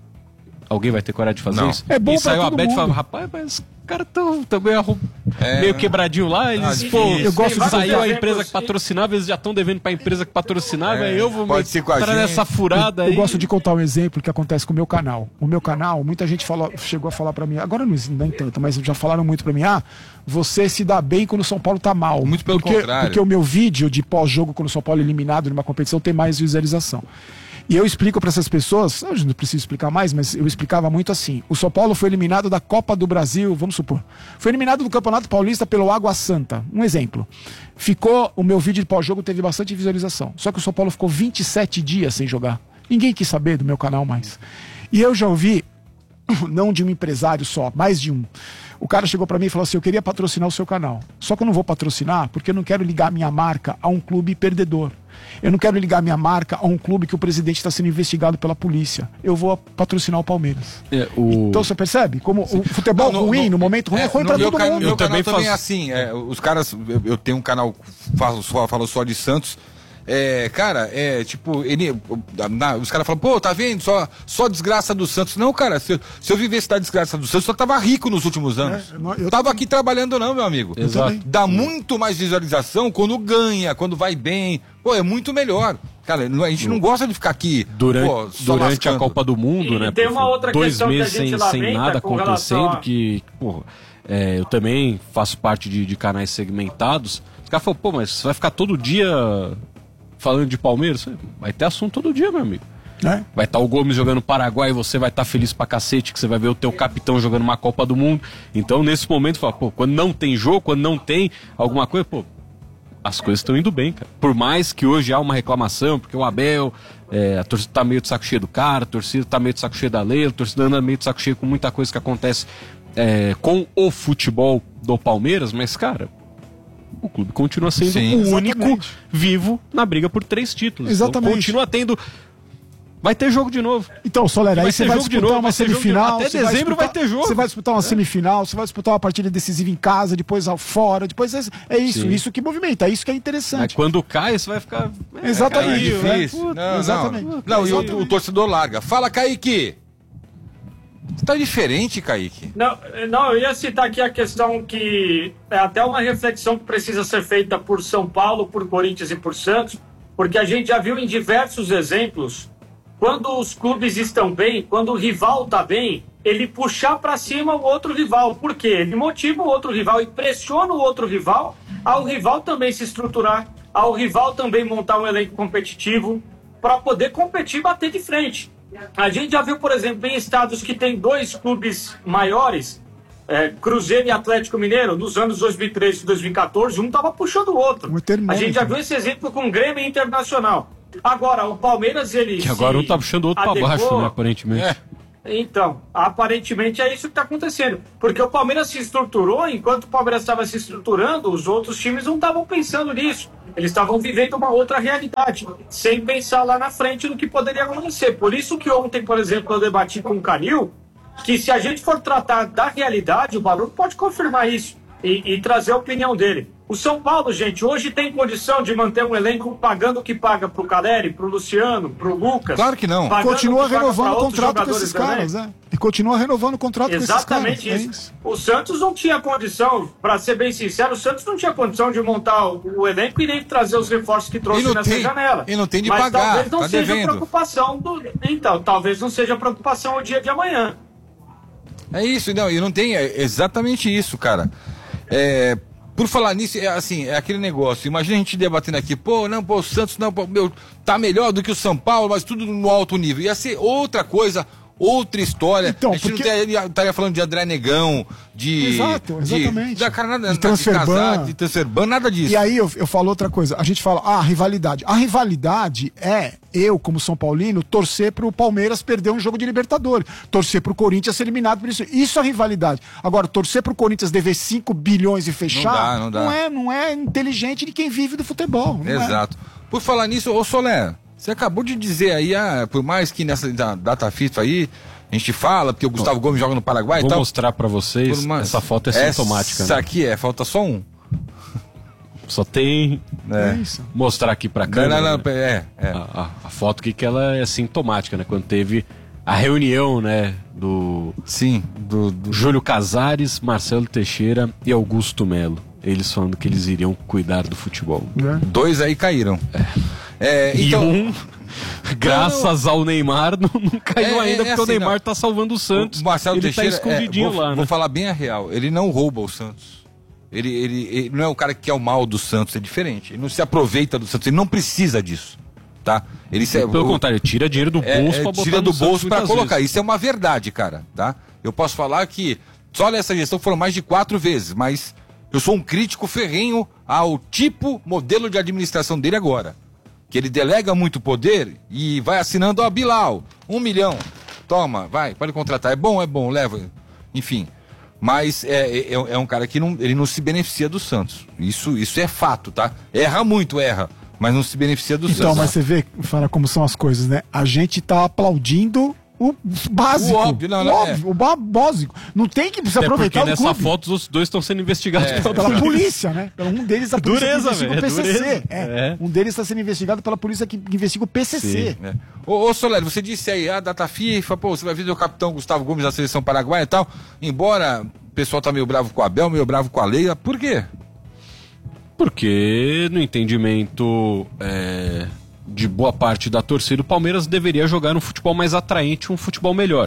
Alguém vai ter coragem de fazer não. isso? É bom e pra saiu todo a Bet e falou, mundo. rapaz, mas os caras estão meio, arrum... é... meio quebradinho lá, eles, ah, pô, eu gosto de saiu a empresa que patrocinava, eles já estão devendo pra empresa que patrocinava, é, eu vou pode ser com a entrar gente. nessa furada eu, aí. Eu gosto de contar um exemplo que acontece com o meu canal. O meu canal, muita gente falou, chegou a falar pra mim, agora não nem tanto, mas já falaram muito pra mim, ah, você se dá bem quando o São Paulo tá mal. Muito pelo porque, contrário. Porque o meu vídeo de pós-jogo quando o São Paulo é eliminado numa competição tem mais visualização. E eu explico para essas pessoas, eu não preciso explicar mais, mas eu explicava muito assim. O São Paulo foi eliminado da Copa do Brasil, vamos supor. Foi eliminado do Campeonato Paulista pelo Água Santa. Um exemplo. Ficou, o meu vídeo de pós-jogo teve bastante visualização. Só que o São Paulo ficou vinte e sete dias sem jogar. Ninguém quis saber do meu canal mais. E eu já ouvi, não de um empresário só, mais de um. O cara chegou para mim e falou assim, eu queria patrocinar o seu canal. Só que eu não vou patrocinar porque eu não quero ligar minha marca a um clube perdedor. Eu não quero ligar minha marca a um clube que o presidente está sendo investigado pela polícia. Eu vou patrocinar o Palmeiras. É, o... Então você percebe? Como o futebol não, no, ruim, no, no momento ruim, é, é ruim para todo can, mundo. Meu eu canal também, também faço... é assim. É, os caras, eu, eu tenho um canal, falo só, falo só de Santos. É, cara, é tipo, ele, na, os caras falam, pô, tá vendo? Só, só desgraça do Santos. Não, cara, se, se eu vivesse da desgraça do Santos, eu tava rico nos últimos anos. É, eu tava aqui trabalhando, não, meu amigo. Exato. Dá muito mais visualização quando ganha, quando vai bem. Pô, é muito melhor. Cara, a gente não gosta de ficar aqui durante, pô, durante a Copa do Mundo, e né? Tem uma outra dois meses que a gente sem, sem nada acontecendo, a... que, pô, é, eu também faço parte de, de canais segmentados. Os caras falam, pô, mas você vai ficar todo dia falando de Palmeiras? Vai ter assunto todo dia, meu amigo. É. Vai estar o Gomes jogando Paraguai e você vai estar feliz pra cacete que você vai ver o teu capitão jogando uma Copa do Mundo. Então, nesse momento, fala, pô, quando não tem jogo, quando não tem alguma coisa, pô, as coisas estão indo bem, cara. Por mais que hoje há uma reclamação, porque o Abel, é, a torcida tá meio de saco cheio do cara, a torcida tá meio de saco cheio da lei, a torcida anda meio de saco cheio com muita coisa que acontece é, com o futebol do Palmeiras, mas, cara, o clube continua sendo Sim, o único vivo na briga por três títulos. Exatamente. Então, continua tendo Vai ter jogo de novo. Então, Soler, aí você vai disputar novo, uma vai semifinal. Até dezembro vai, vai ter jogo. Você vai disputar uma é. semifinal, você vai disputar uma partida decisiva em casa, depois fora, depois é, é isso, Sim. isso que movimenta, é isso que é interessante. Mas quando cai, você vai ficar... É, exatamente. É difícil. Né? Não, exatamente. Não, não e o, o torcedor larga. Fala, Kaique! Você tá diferente, Kaique. Não, não, eu ia citar aqui a questão que é até uma reflexão que precisa ser feita por São Paulo, por Corinthians e por Santos, porque a gente já viu em diversos exemplos, quando os clubes estão bem, quando o rival está bem, ele puxar para cima o outro rival. Por quê? Ele motiva o outro rival e pressiona o outro rival ao rival também se estruturar, ao rival também montar um elenco competitivo para poder competir e bater de frente. A gente já viu, por exemplo, em estados que tem dois clubes maiores, é, Cruzeiro e Atlético Mineiro, nos anos dois mil e treze e dois mil e quatorze, um estava puxando o outro. A gente já viu esse exemplo com o Grêmio e Internacional. Agora, o Palmeiras, ele Que agora um tá puxando o outro para baixo, né, aparentemente. É. Então, aparentemente é isso que está acontecendo. Porque o Palmeiras se estruturou, enquanto o Palmeiras estava se estruturando, os outros times não estavam pensando nisso. Eles estavam vivendo uma outra realidade, sem pensar lá na frente no que poderia acontecer. Por isso que ontem, por exemplo, eu debati com o Canil, que se a gente for tratar da realidade, o Barulho pode confirmar isso e, e trazer a opinião dele. O São Paulo, gente, hoje tem condição de manter um elenco pagando o que paga pro Caleri, pro Luciano, pro Lucas? Claro que não. Continua renovando o contrato com esses caras, né? E continua renovando o contrato com esses caras. Exatamente isso. É isso. O Santos não tinha condição, para ser bem sincero, o Santos não tinha condição de montar o, o elenco e nem trazer os reforços que trouxe nessa tem, janela. E não tem de Mas pagar, talvez não tá seja devendo. preocupação do... Então, talvez não seja preocupação o dia de amanhã. É isso, não, e não tem, é exatamente isso, cara. É... Por falar nisso, é assim, é aquele negócio, imagina a gente debatendo aqui, pô, não, pô, o Santos não, pô, meu, tá melhor do que o São Paulo, mas tudo no alto nível. Ia ser outra coisa, outra história. Então, a gente porque... não estaria falando de André Negão, de... Exato, exatamente. De, da, cara, nada, de Transferban. De Transferban, nada disso. E aí eu, eu falo outra coisa, a gente fala, ah, rivalidade. A rivalidade é, eu como São Paulino, torcer pro Palmeiras perder um jogo de Libertadores, torcer pro Corinthians ser eliminado por isso. Isso é rivalidade. Agora, torcer pro Corinthians dever cinco bilhões e fechar, não, dá, não, dá. não, é, não é inteligente de quem vive do futebol. Exato. É. Por falar nisso, ô Soler, você acabou de dizer aí, ah, por mais que nessa data FIFA aí, a gente fala, porque o Gustavo Gomes joga no Paraguai Vou e tal. Vou mostrar pra vocês, uma... essa foto é sintomática. Essa né? aqui é, falta só um. Só tem... É. é isso. Mostrar aqui pra câmera. Não, não, não, é, é. A, a, a foto aqui que ela é sintomática, né? Quando teve a reunião, né? Do... Sim, do... do... Júlio Casares, Marcelo Teixeira e Augusto Melo. Eles falando que eles iriam cuidar do futebol. É. Dois aí caíram. É. É, então... E um... Graças ao Neymar, não, não caiu é, ainda, é, é porque assim, o Neymar não. tá salvando o Santos. O Marcelo ele Teixeira, tá escondidinho é, vou, lá, né? Vou falar bem a real, ele não rouba o Santos. Ele, ele, ele não é o cara que quer o mal do Santos, é diferente. Ele não se aproveita do Santos, ele não precisa disso, tá? Ele se, Pelo o, contrário, ele tira dinheiro do bolso é, pra botar tira do bolso para colocar. Vezes. Isso é uma verdade, cara, tá? Eu posso falar que só nessa gestão foram mais de quatro vezes, mas eu sou um crítico ferrenho ao tipo, modelo de administração dele agora. Que ele delega muito poder e vai assinando, ó, Bilal, um milhão, toma, vai, pode contratar, é bom, é bom, leva, enfim. Mas é, é, é um cara que não, ele não se beneficia do Santos, isso, isso é fato, tá? Erra muito, erra, mas não se beneficia do então, Santos. Então, mas você vê, fala como são as coisas, né? A gente tá aplaudindo o básico. O óbvio, não, não, o, óbvio, é. o básico. Não tem que se aproveitar porque o nessa clube. foto os dois estão sendo investigados é. pela, pela polícia, né? Um deles a polícia dureza, que investiga véio, o P C C. dureza. É. É. Um deles está sendo investigado pela polícia que investiga o P C C. É. Ô, ô Soler, você disse aí, a data FIFA, pô, você vai ver o capitão Gustavo Gomes da seleção paraguaia e tal. Embora o pessoal tá meio bravo com o Abel, meio bravo com a Leila, por quê? Porque no entendimento é, de boa parte da torcida, o Palmeiras deveria jogar um futebol mais atraente, um futebol melhor.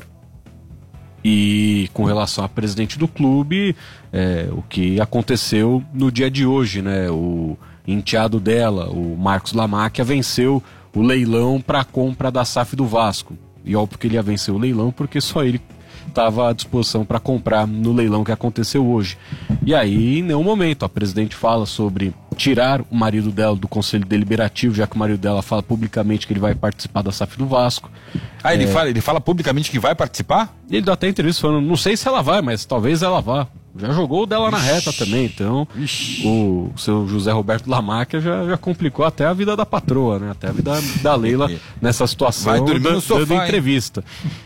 E com relação a presidente do clube, é, o que aconteceu no dia de hoje, né? O enteado dela, o Marcos Lamáquia, venceu o leilão para a compra da S A F do Vasco. E óbvio que ele ia vencer o leilão porque só ele estava à disposição para comprar no leilão que aconteceu hoje. E aí, em nenhum momento, a presidente fala sobre tirar o marido dela do Conselho Deliberativo, já que o marido dela fala publicamente que ele vai participar da S A F do Vasco. Ah, ele, é... fala, ele fala publicamente que vai participar? Ele dá até entrevista falando, não sei se ela vai, mas talvez ela vá. Já jogou o dela na reta também, então Ixi. o seu José Roberto Lamáquia já, já complicou até a vida da patroa, né? Até a vida da Leila nessa situação. Vai dormir no sofá, dando entrevista.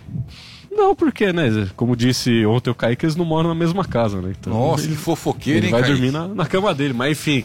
Não, porque, né? Como disse ontem o Kaique, eles não moram na mesma casa, né? Então, Nossa, ele, que fofoqueiro, ele hein, vai Kaique? dormir na, na cama dele. Mas, enfim,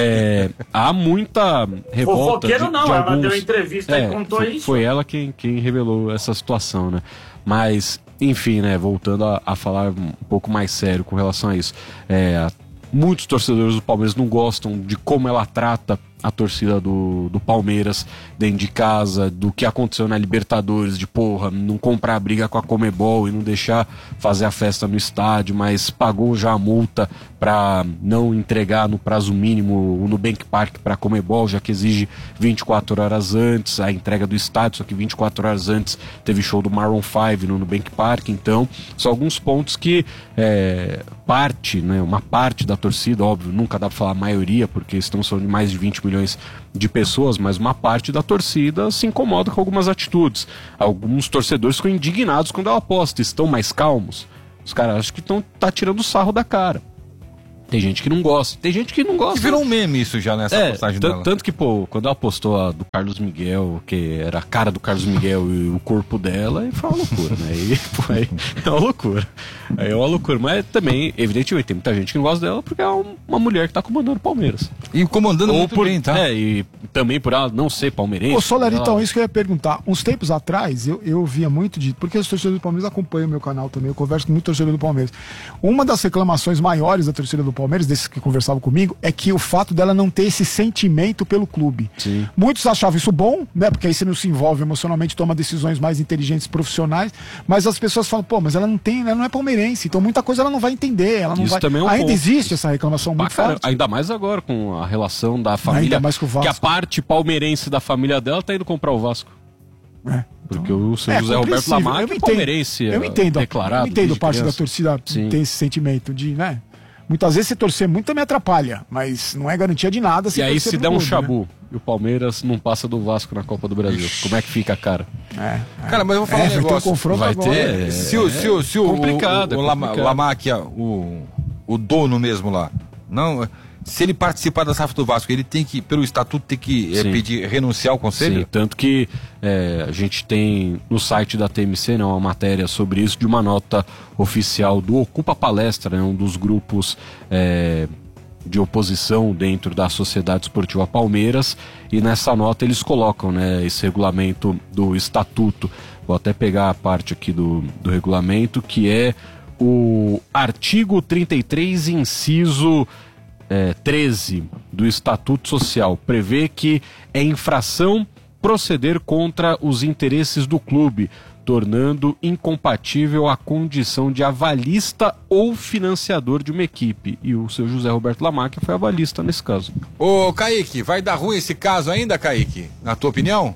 é, há muita revolta. Fofoqueiro de, não, de ela alguns... deu entrevista é, e contou foi, isso. Foi ela quem, quem revelou essa situação, né? Mas, enfim, né? Voltando a, a falar um pouco mais sério com relação a isso. É, muitos torcedores do Palmeiras não gostam de como ela trata a torcida do, do Palmeiras dentro de casa, do que aconteceu na Libertadores, de porra, não comprar a briga com a Comebol e não deixar fazer a festa no estádio, mas pagou já a multa para não entregar no prazo mínimo o Nubank Park para a Comebol, já que exige vinte e quatro horas antes a entrega do estádio, só que vinte e quatro horas antes teve show do Maroon cinco no Nubank Park. Então são alguns pontos que é, parte, né, uma parte da torcida, óbvio, nunca dá para falar a maioria, porque estamos falando de mais de vinte milhões de pessoas, mas uma parte da torcida se incomoda com algumas atitudes. Alguns torcedores ficam indignados quando ela aposta, estão mais calmos. Os caras acham que estão tá tirando sarro da cara. Tem gente que não gosta, tem gente que não gosta. Que virou um meme isso já nessa é, postagem t- dela. Tanto que, pô, quando ela postou a do Carlos Miguel, que era a cara do Carlos Miguel e o corpo dela, aí foi uma loucura, né? Aí, pô, aí é uma loucura. Aí é uma loucura. Mas também, evidentemente, tem muita gente que não gosta dela porque é uma mulher que tá comandando o Palmeiras. E comandando Ou muito por, bem, tá? É, e também por ela não ser palmeirense. Ô, Soler, ela... então, isso que eu ia perguntar. Uns tempos atrás, eu, eu via muito de... Porque os torcedores do Palmeiras acompanham o meu canal também, eu converso com muito torcedor do Palmeiras. Uma das reclamações maiores da torcida do Palmeiras, desses que conversavam comigo, é que o fato dela não ter esse sentimento pelo clube. Sim. Muitos achavam isso bom, né? Porque aí você não se envolve emocionalmente, toma decisões mais inteligentes, profissionais, mas as pessoas falam, pô, mas ela não tem, ela não é palmeirense, então muita coisa ela não vai entender, ela não Isso vai... também é um Ainda ponto. existe essa reclamação muito Cara, forte. ainda mais agora com a relação da família, Ainda mais com o Vasco. que a parte palmeirense da família dela tá indo comprar o Vasco. É. Porque o seu É, José Roberto compreensível. Lamarca Eu é entendo. palmeirense, Eu entendo, declarado. eu entendo desde parte criança. da torcida Sim. tem esse sentimento de, né? Muitas vezes você torcer muito também atrapalha, mas não é garantia de nada. E aí torcer se pro der um clube, chabu né? e o Palmeiras não passa do Vasco na Copa do Brasil, como é que fica a cara? É, Cara, mas eu vou falar É, um vai ter um negócio. confronto vai agora. ter. É, Se o, se o, se o, complicado, o, o, é o Lama- complicado. Lamáquia, o, o dono mesmo lá, não, se ele participar da S A F do Vasco, ele tem que, pelo estatuto, tem que é, Sim. pedir renunciar ao conselho? Sim, tanto que é, a gente tem no site da T M C, né, uma matéria sobre isso, de uma nota oficial do Ocupa Palestra, né, um dos grupos é, de oposição dentro da Sociedade Esportiva Palmeiras, e nessa nota eles colocam, né, esse regulamento do estatuto. Vou até pegar a parte aqui do, do regulamento, que é o artigo trinta e três, inciso É, treze do Estatuto Social, prevê que é infração proceder contra os interesses do clube, tornando incompatível a condição de avalista ou financiador de uma equipe. E o seu José Roberto Lamarca foi avalista nesse caso. Ô, Kaique, vai dar ruim esse caso ainda, Kaique? Na tua opinião?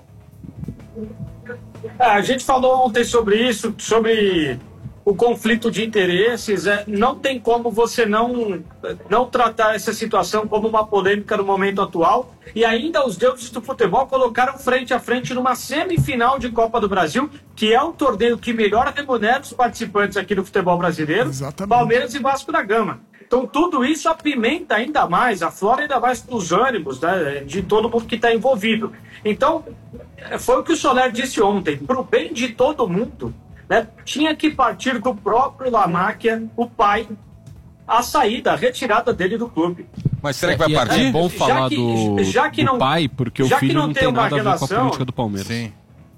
É, a gente falou ontem sobre isso, sobre o conflito de interesses. É, não tem como você não, não tratar essa situação como uma polêmica no momento atual. E ainda os deuses do futebol colocaram frente a frente numa semifinal de Copa do Brasil, que é um torneio que melhor remunera os participantes aqui do futebol brasileiro. Exatamente. Palmeiras e Vasco da Gama. Então tudo isso apimenta ainda mais, aflora ainda mais os ânimos, né, de todo mundo que está envolvido. Então, foi o que o Soler disse ontem, para o bem de todo mundo, né, tinha que partir do próprio Lamáquia, o pai, a saída, a retirada dele do clube. Mas será que vai E partir? É bom Já falar que- do, já que do não- pai, porque o já que filho não não tem tem uma nada a ver com a relação- política do Palmeiras. Sim.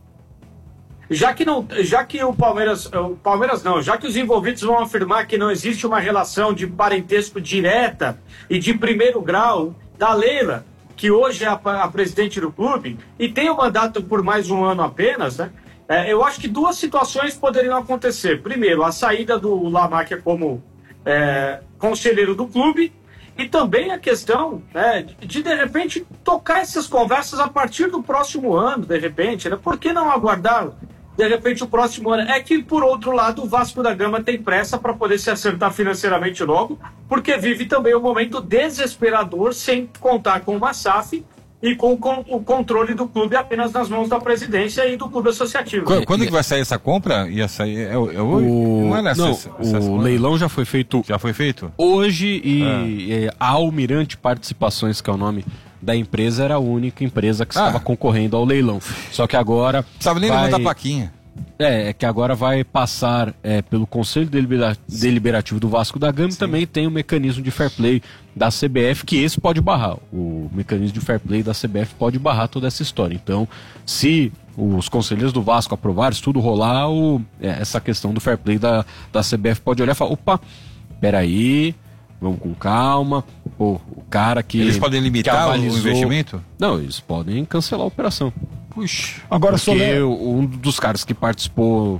Já que, não, já que o Palmeiras, o Palmeiras não, já que os envolvidos vão afirmar que não existe uma relação de parentesco direta e de primeiro grau da Leila, que hoje é a, a presidente do clube, e tem o mandato por mais um ano apenas, né? É, eu acho que duas situações poderiam acontecer. Primeiro, a saída do Lamáquia como é, conselheiro do clube, e também a questão, né, de, de, de repente, tocar essas conversas a partir do próximo ano, de repente, né? Por que não aguardar, de repente, o próximo ano? É que, por outro lado, o Vasco da Gama tem pressa para poder se acertar financeiramente logo, porque vive também um momento desesperador, sem contar com uma S A F e com, com o controle do clube apenas nas mãos da presidência e do clube associativo. Quando, quando que vai sair essa compra? Ia sair. É, é, o, não, essa, não essa, o leilão já foi feito. Já foi feito? Hoje e é. É, a Almirante Participações, que é o nome da empresa, era a única empresa que ah. estava concorrendo ao leilão. Só que agora. Não precisava nem levantar a plaquinha. É, é que agora vai passar é, pelo Conselho Delibera- Deliberativo do Vasco da Gama. Sim. E também tem o mecanismo de fair play da C B F, que esse pode barrar. O mecanismo de fair play da C B F pode barrar toda essa história. Então, se os conselheiros do Vasco aprovarem, se tudo rolar, o, é, essa questão do fair play da, da C B F pode olhar e falar, opa, peraí, vamos com calma. Pô, o cara que... Eles podem limitar avalizou... o investimento? Não, eles podem cancelar a operação. Puxa. Agora, porque Soler... um dos caras que participou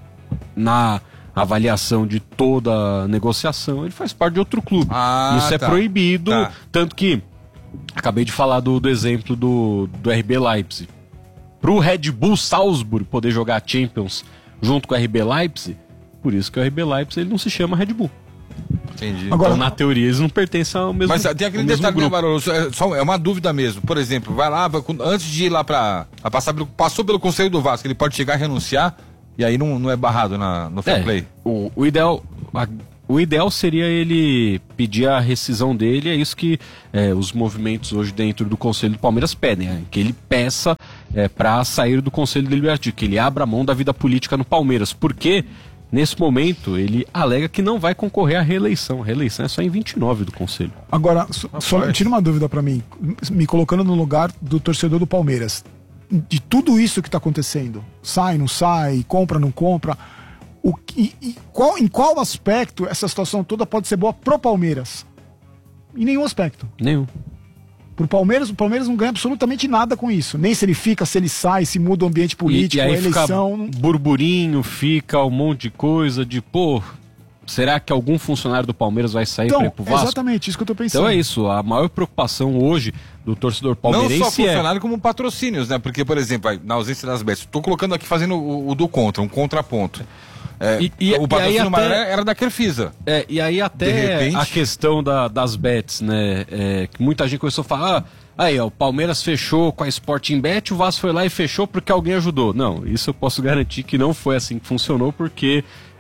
na avaliação de toda a negociação, ele faz parte de outro clube. Ah, Isso é tá. proibido, tá. Tanto que acabei de falar do, do exemplo do, do R B Leipzig. Pro Red Bull Salzburg poder jogar Champions junto com o R B Leipzig, por isso que o R B Leipzig ele não se chama Red Bull. Entendi. Agora, então, na teoria, eles não pertencem ao mesmo grupo. Mas tem aquele detalhe, né, Barolo? É, só, é uma dúvida mesmo. Por exemplo, vai lá, vai, antes de ir lá pra, pra passar pelo, passou pelo Conselho do Vasco, ele pode chegar a renunciar e aí não, não é barrado na, no fair é, play. O, o, ideal, a, o ideal seria ele pedir a rescisão dele, é isso que é, os movimentos hoje dentro do Conselho do Palmeiras pedem, é, que ele peça é, pra sair do Conselho Deliberativo, que ele abra a mão da vida política no Palmeiras. Por quê? Nesse momento, ele alega que não vai concorrer à reeleição. A reeleição é só em vinte e nove do Conselho. Agora, so, só, tira uma dúvida pra mim, me colocando no lugar do torcedor do Palmeiras. De tudo isso que tá acontecendo, sai, não sai, compra, não compra, o que, e qual, em qual aspecto essa situação toda pode ser boa pro Palmeiras? Em nenhum aspecto. Nenhum. Pro Palmeiras, o Palmeiras não ganha absolutamente nada com isso. Nem se ele fica, se ele sai, se muda o ambiente político, e, e aí a eleição. Fica burburinho, fica um monte de coisa de, pô, será que algum funcionário do Palmeiras vai sair então, pra ir pro Vasco? Exatamente, isso que eu tô pensando. Então é isso, a maior preocupação hoje do torcedor palmeirense não só funcionário é... como patrocínios, né? Porque, por exemplo, na ausência das bets, tô colocando aqui fazendo o, o do contra, um contraponto. É, e, e, o patrocínio e maior até, era da Crefisa. É, e aí até repente... a questão da, das bets, né? É, que muita gente começou a falar, ah, aí ó, o Palmeiras fechou com a Sporting Bet, o Vasco foi lá e fechou porque alguém ajudou. Não, isso eu posso garantir que não foi assim que funcionou, porque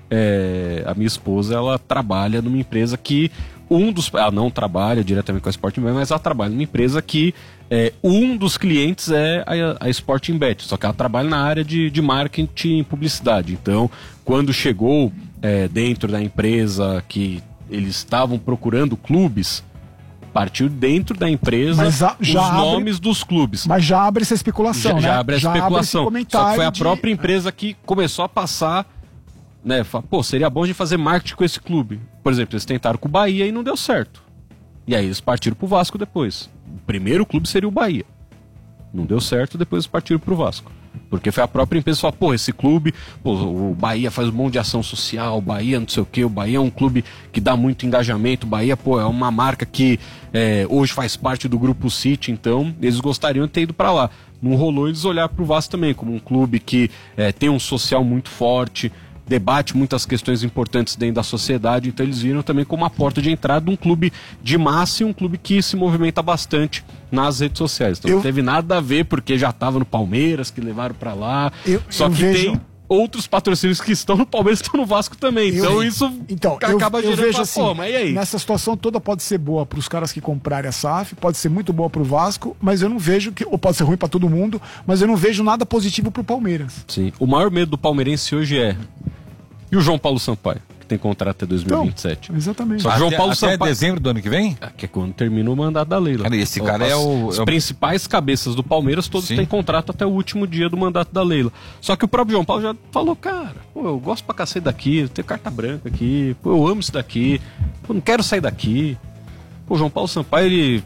é, a minha esposa, ela trabalha numa empresa que um dos... Ela não trabalha diretamente com a Sporting Bet, mas ela trabalha numa empresa que é, um dos clientes é a, a Sporting Bet, só que ela trabalha na área de, de marketing e publicidade. Então, quando chegou é, dentro da empresa que eles estavam procurando clubes, partiu dentro da empresa já, já os abre, nomes dos clubes. Mas já abre essa especulação, já, né? Já abre a já especulação. Abre Só que foi a de... própria empresa que começou a passar, né? Fala, pô, seria bom de fazer marketing com esse clube. Por exemplo, eles tentaram com o Bahia e não deu certo. E aí eles partiram pro Vasco depois. O primeiro clube seria o Bahia. Não deu certo, depois eles partiram pro Vasco. Porque foi a própria empresa que falou, pô, esse clube, pô, o Bahia faz um monte de ação social, o Bahia não sei o quê, o Bahia é um clube que dá muito engajamento, o Bahia, pô, é uma marca que é, hoje faz parte do Grupo City, então eles gostariam de ter ido pra lá. Não rolou eles olhar pro Vasco também, como um clube que é, tem um social muito forte, debate muitas questões importantes dentro da sociedade, então eles viram também como uma porta de entrada de um clube de massa e um clube que se movimenta bastante nas redes sociais. Então eu... não teve nada a ver, porque já estava no Palmeiras, que levaram para lá, eu, só eu que vejo... tem outros patrocínios que estão no Palmeiras e estão no Vasco também, eu... então isso então, acaba eu, eu gerando vejo assim, forma. E aí? Nessa situação toda pode ser boa para os caras que comprarem a S A F, pode ser muito boa para o Vasco, mas eu não vejo, que ou pode ser ruim para todo mundo, mas eu não vejo nada positivo para o Palmeiras. Sim, o maior medo do palmeirense hoje é... E o João Paulo Sampaio, que tem contrato até dois mil e vinte e sete. Então, exatamente. Só que João Paulo até Sampaio... dezembro do ano que vem? Que é quando termina o mandato da Leila. Cara, esse cara As, é o... Os é o... principais cabeças do Palmeiras, todos Sim. têm contrato até o último dia do mandato da Leila. Só que o próprio João Paulo já falou, cara, pô, eu gosto pra cacete daqui, eu tenho carta branca aqui, pô, eu amo isso daqui, pô, não quero sair daqui. Pô, o João Paulo Sampaio, ele...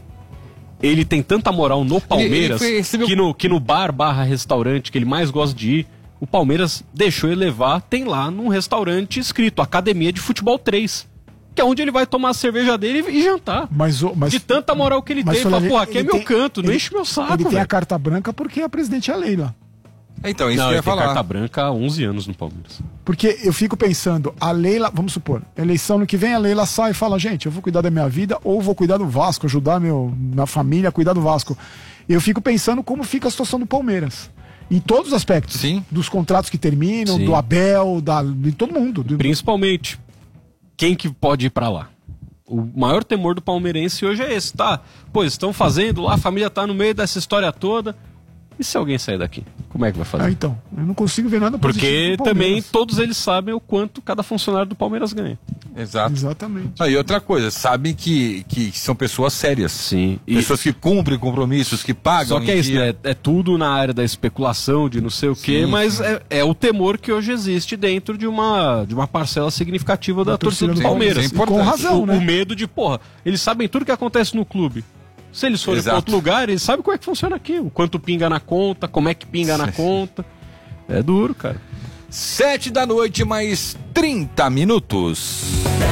Ele tem tanta moral no Palmeiras ele, ele foi, que, no, que no bar barra restaurante que ele mais gosta de ir, o Palmeiras deixou ele levar, tem lá num restaurante escrito Academia de Futebol três, que é onde ele vai tomar a cerveja dele e jantar. Mas, mas, de tanta moral que ele tem, fala, pô, aqui é meu tem, canto, não ele, enche meu saco, Ele tem véio. a carta branca porque a presidente é a Leila. Então, isso não, que eu ia ele falar. tem carta branca há onze anos no Palmeiras. Porque eu fico pensando, a Leila, vamos supor, eleição no que vem, a Leila sai e fala, gente, eu vou cuidar da minha vida ou vou cuidar do Vasco, ajudar meu, minha família a cuidar do Vasco. Eu fico pensando como fica a situação do Palmeiras. Em todos os aspectos. Sim. Dos contratos que terminam, Sim. do Abel, da, de todo mundo. Principalmente, quem que pode ir pra lá? O maior temor do palmeirense hoje é esse, tá? Pô, eles estão fazendo lá, a família tá no meio dessa história toda. E se alguém sair daqui? Como é que vai fazer? Ah, então. Eu não consigo ver nada positivo Porque do também Palmeiras. todos eles sabem o quanto cada funcionário do Palmeiras ganha. Exato. Exatamente. Ah, e outra coisa, sabem que, que são pessoas sérias. Sim. E... Pessoas que cumprem compromissos, que pagam. Só que é isso, né? É tudo na área da especulação, de não sei o quê, Sim, mas sim. é, é o temor que hoje existe dentro de uma, de uma parcela significativa da, da torcida, torcida do Palmeiras. É importante. Com razão, o, né? o medo de, porra, eles sabem tudo que acontece no clube. Se eles forem para Exato. outro lugar, eles sabem como é que funciona aqui. O quanto pinga na conta, como é que pinga na conta. É duro, cara. Sete da noite, mais trinta minutos.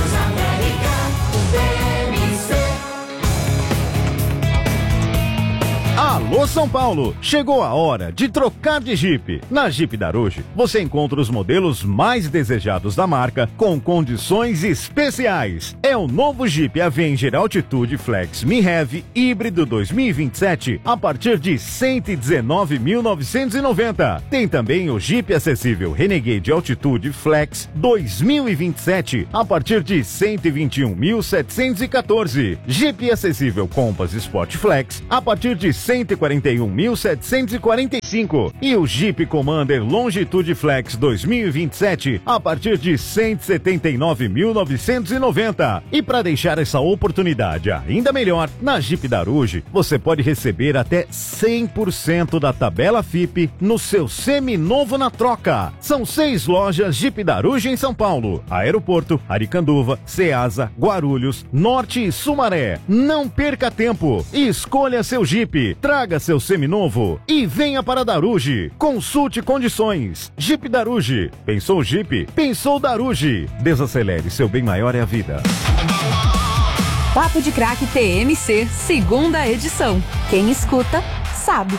Alô São Paulo, chegou a hora de trocar de Jeep. Na Jeep Daruge, você encontra os modelos mais desejados da marca com condições especiais. É o novo Jeep Avenger Altitude Flex Mi Heavy híbrido dois mil e vinte e sete a partir de cento e dezenove mil novecentos e noventa. Tem também o Jeep acessível Renegade Altitude Flex dois mil e vinte e sete a partir de cento e vinte e um mil setecentos e quatorze. Jeep acessível Compass Sport Flex a partir de cento e quarenta e um mil setecentos e quarenta e cinco e o Jeep Commander Longitude Flex dois mil e vinte e sete a partir de cento e setenta e nove mil novecentos e noventa. E para deixar essa oportunidade ainda melhor, na Jeep Daruge você pode receber até cem por cento da tabela F I P no seu seminovo na troca. São seis lojas Jeep Daruge em São Paulo: Aeroporto, Aricanduva, Ceasa, Guarulhos, Norte e Sumaré. Não perca tempo e escolha seu Jeep. Traga seu seminovo e venha para Daruge. Consulte condições. Jeep Daruge. Pensou Jeep? Pensou Daruge. Desacelere, seu bem maior é a vida. Papo de Craque T M C, segunda edição. Quem escuta, sabe.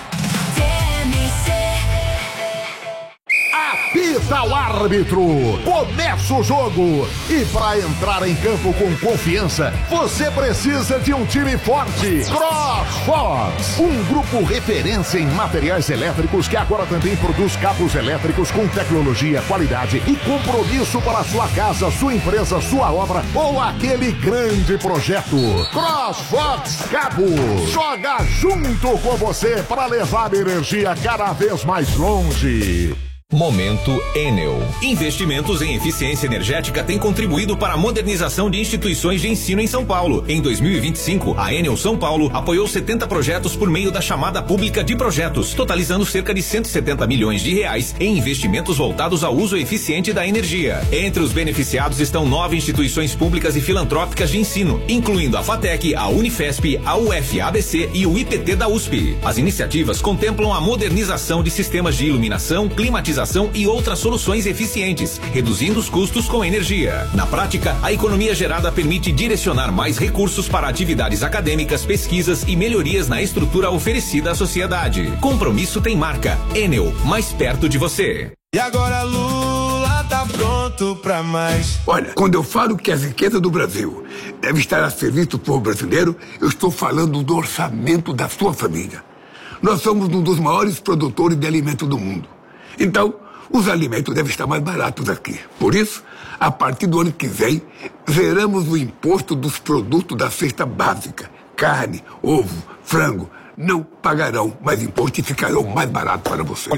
Apita o árbitro, começa o jogo e para entrar em campo com confiança, você precisa de um time forte. CrossFox, um grupo referência em materiais elétricos que agora também produz cabos elétricos com tecnologia, qualidade e compromisso para sua casa, sua empresa, sua obra ou aquele grande projeto. CrossFox Cabos, joga junto com você para levar a energia cada vez mais longe. Momento Enel. Investimentos em eficiência energética têm contribuído para a modernização de instituições de ensino em São Paulo. Em dois mil e vinte e cinco, a Enel São Paulo apoiou setenta projetos por meio da chamada pública de projetos, totalizando cerca de cento e setenta milhões de reais em investimentos voltados ao uso eficiente da energia. Entre os beneficiados estão nove instituições públicas e filantrópicas de ensino, incluindo a FATEC, a Unifesp, a U F A B C e o I P T da U S P. As iniciativas contemplam a modernização de sistemas de iluminação, climatização e outras soluções eficientes, reduzindo os custos com energia. Na prática, a economia gerada permite direcionar mais recursos para atividades acadêmicas, pesquisas e melhorias na estrutura oferecida à sociedade. Compromisso tem marca. Enel, mais perto de você. E agora Lula tá pronto pra mais. Olha, quando eu falo que as riquezas do Brasil devem estar a serviço do povo brasileiro, eu estou falando do orçamento da sua família. Nós somos um dos maiores produtores de alimentos do mundo. Então, os alimentos devem estar mais baratos aqui. Por isso, a partir do ano que vem, zeramos o imposto dos produtos da cesta básica. Carne, ovo, frango, não pagarão mais imposto e ficarão mais baratos para você.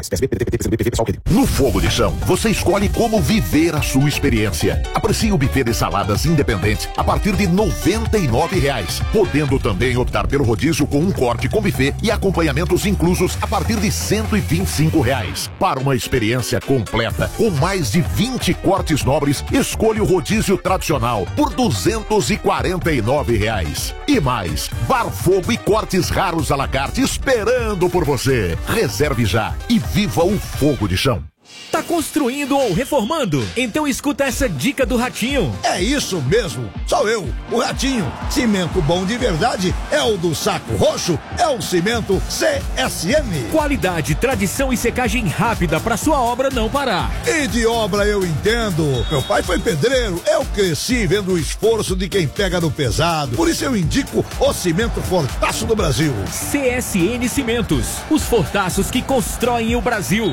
No Fogo de Chão, você escolhe como viver a sua experiência. Aprecie o buffet de saladas independente a partir de noventa e nove reais, podendo também optar pelo rodízio com um corte com buffet e acompanhamentos inclusos a partir de cento e vinte e cinco reais. Para uma experiência completa, com mais de vinte cortes nobres, escolha o rodízio tradicional por duzentos e quarenta e nove reais. E mais, bar fogo e cortes raros à la carte esperando por você. Reserve já e viva o Fogo de Chão. Tá construindo ou reformando? Então escuta essa dica do Ratinho. É isso mesmo, sou eu, o Ratinho. Cimento bom de verdade é o do Saco Roxo, é o cimento C S M. Qualidade, tradição e secagem rápida para sua obra não parar. E de obra eu entendo. Meu pai foi pedreiro, eu cresci vendo o esforço de quem pega no pesado. Por isso eu indico o cimento Fortaço do Brasil. C S N Cimentos, os fortaços que constroem o Brasil.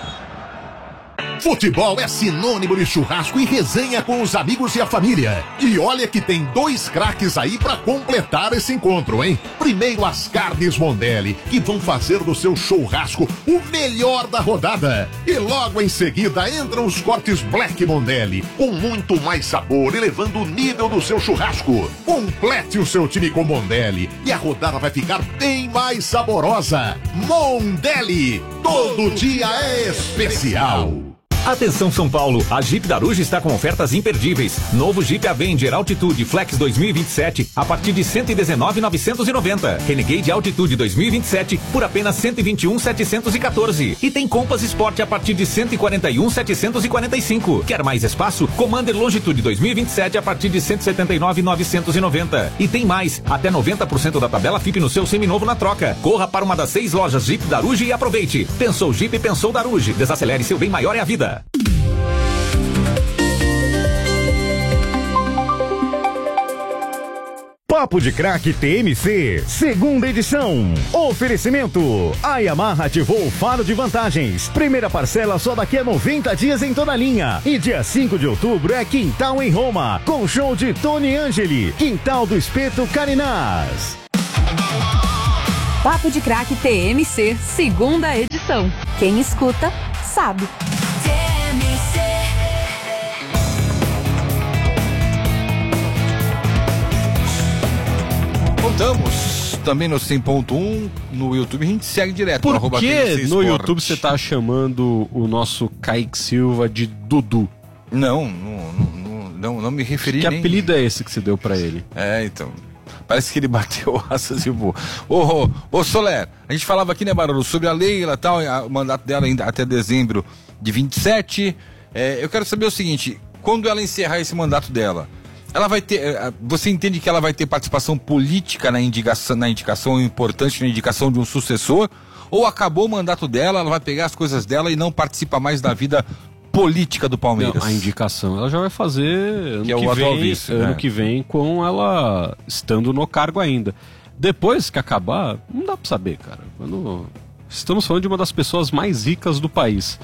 Futebol é sinônimo de churrasco e resenha com os amigos e a família. E olha que tem dois craques aí pra completar esse encontro, hein? Primeiro as carnes Mondelli, que vão fazer do seu churrasco o melhor da rodada. E logo em seguida entram os cortes Black Mondelli, com muito mais sabor, elevando o nível do seu churrasco. Complete o seu time com Mondelli e a rodada vai ficar bem mais saborosa. Mondelli, todo dia é especial. Atenção São Paulo, a Jeep Daruge está com ofertas imperdíveis. Novo Jeep Avenger Altitude Flex dois mil e vinte e sete a partir de cento e dezenove mil novecentos e noventa. Renegade Altitude dois mil e vinte e sete por apenas cento e vinte e um mil setecentos e quatorze. E tem Compass Sport a partir de cento e quarenta e um mil setecentos e quarenta e cinco. Quer mais espaço? Commander Longitude dois mil e vinte e sete a partir de cento e setenta e nove mil novecentos e noventa. E tem mais, até noventa por cento da tabela F I P no seu seminovo na troca. Corra para uma das seis lojas Jeep Daruge e aproveite. Pensou Jeep, pensou Daruge. Desacelere, seu bem maior é a vida. Papo de Craque T M C, segunda edição. Oferecimento: a Yamaha ativou o faro de vantagens. Primeira parcela só daqui a noventa dias em toda a linha. E dia cinco de outubro é Quintal em Roma, com show de Tony Angeli, Quintal do Espeto Carinás. Papo de Craque T M C, segunda edição. Quem escuta, sabe. Voltamos também no cem ponto um no YouTube, a gente segue direto. Por no que no YouTube você tá chamando o nosso Kaique Silva de Dudu? Não, não, não, não, não me referi Que nem... apelido é esse que você deu pra ele? É, então... Parece que ele bateu asas e voou. Ô, ô, ô, Soler, a gente falava aqui, né, Barulho, sobre a Leila e tal, o mandato dela ainda até dezembro de vinte e sete. É, eu quero saber o seguinte, quando ela encerrar esse mandato dela, ela vai ter, você entende que ela vai ter participação política na indicação, na indicação importante, na indicação de um sucessor? Ou acabou o mandato dela, ela vai pegar as coisas dela e não participa mais da vida política do Palmeiras? Não, a indicação ela já vai fazer ano que, é o que atual vem, vice, ano né? que vem, com ela estando no cargo ainda. Depois que acabar, não dá pra saber, cara. Quando... Estamos falando de uma das pessoas mais ricas do país.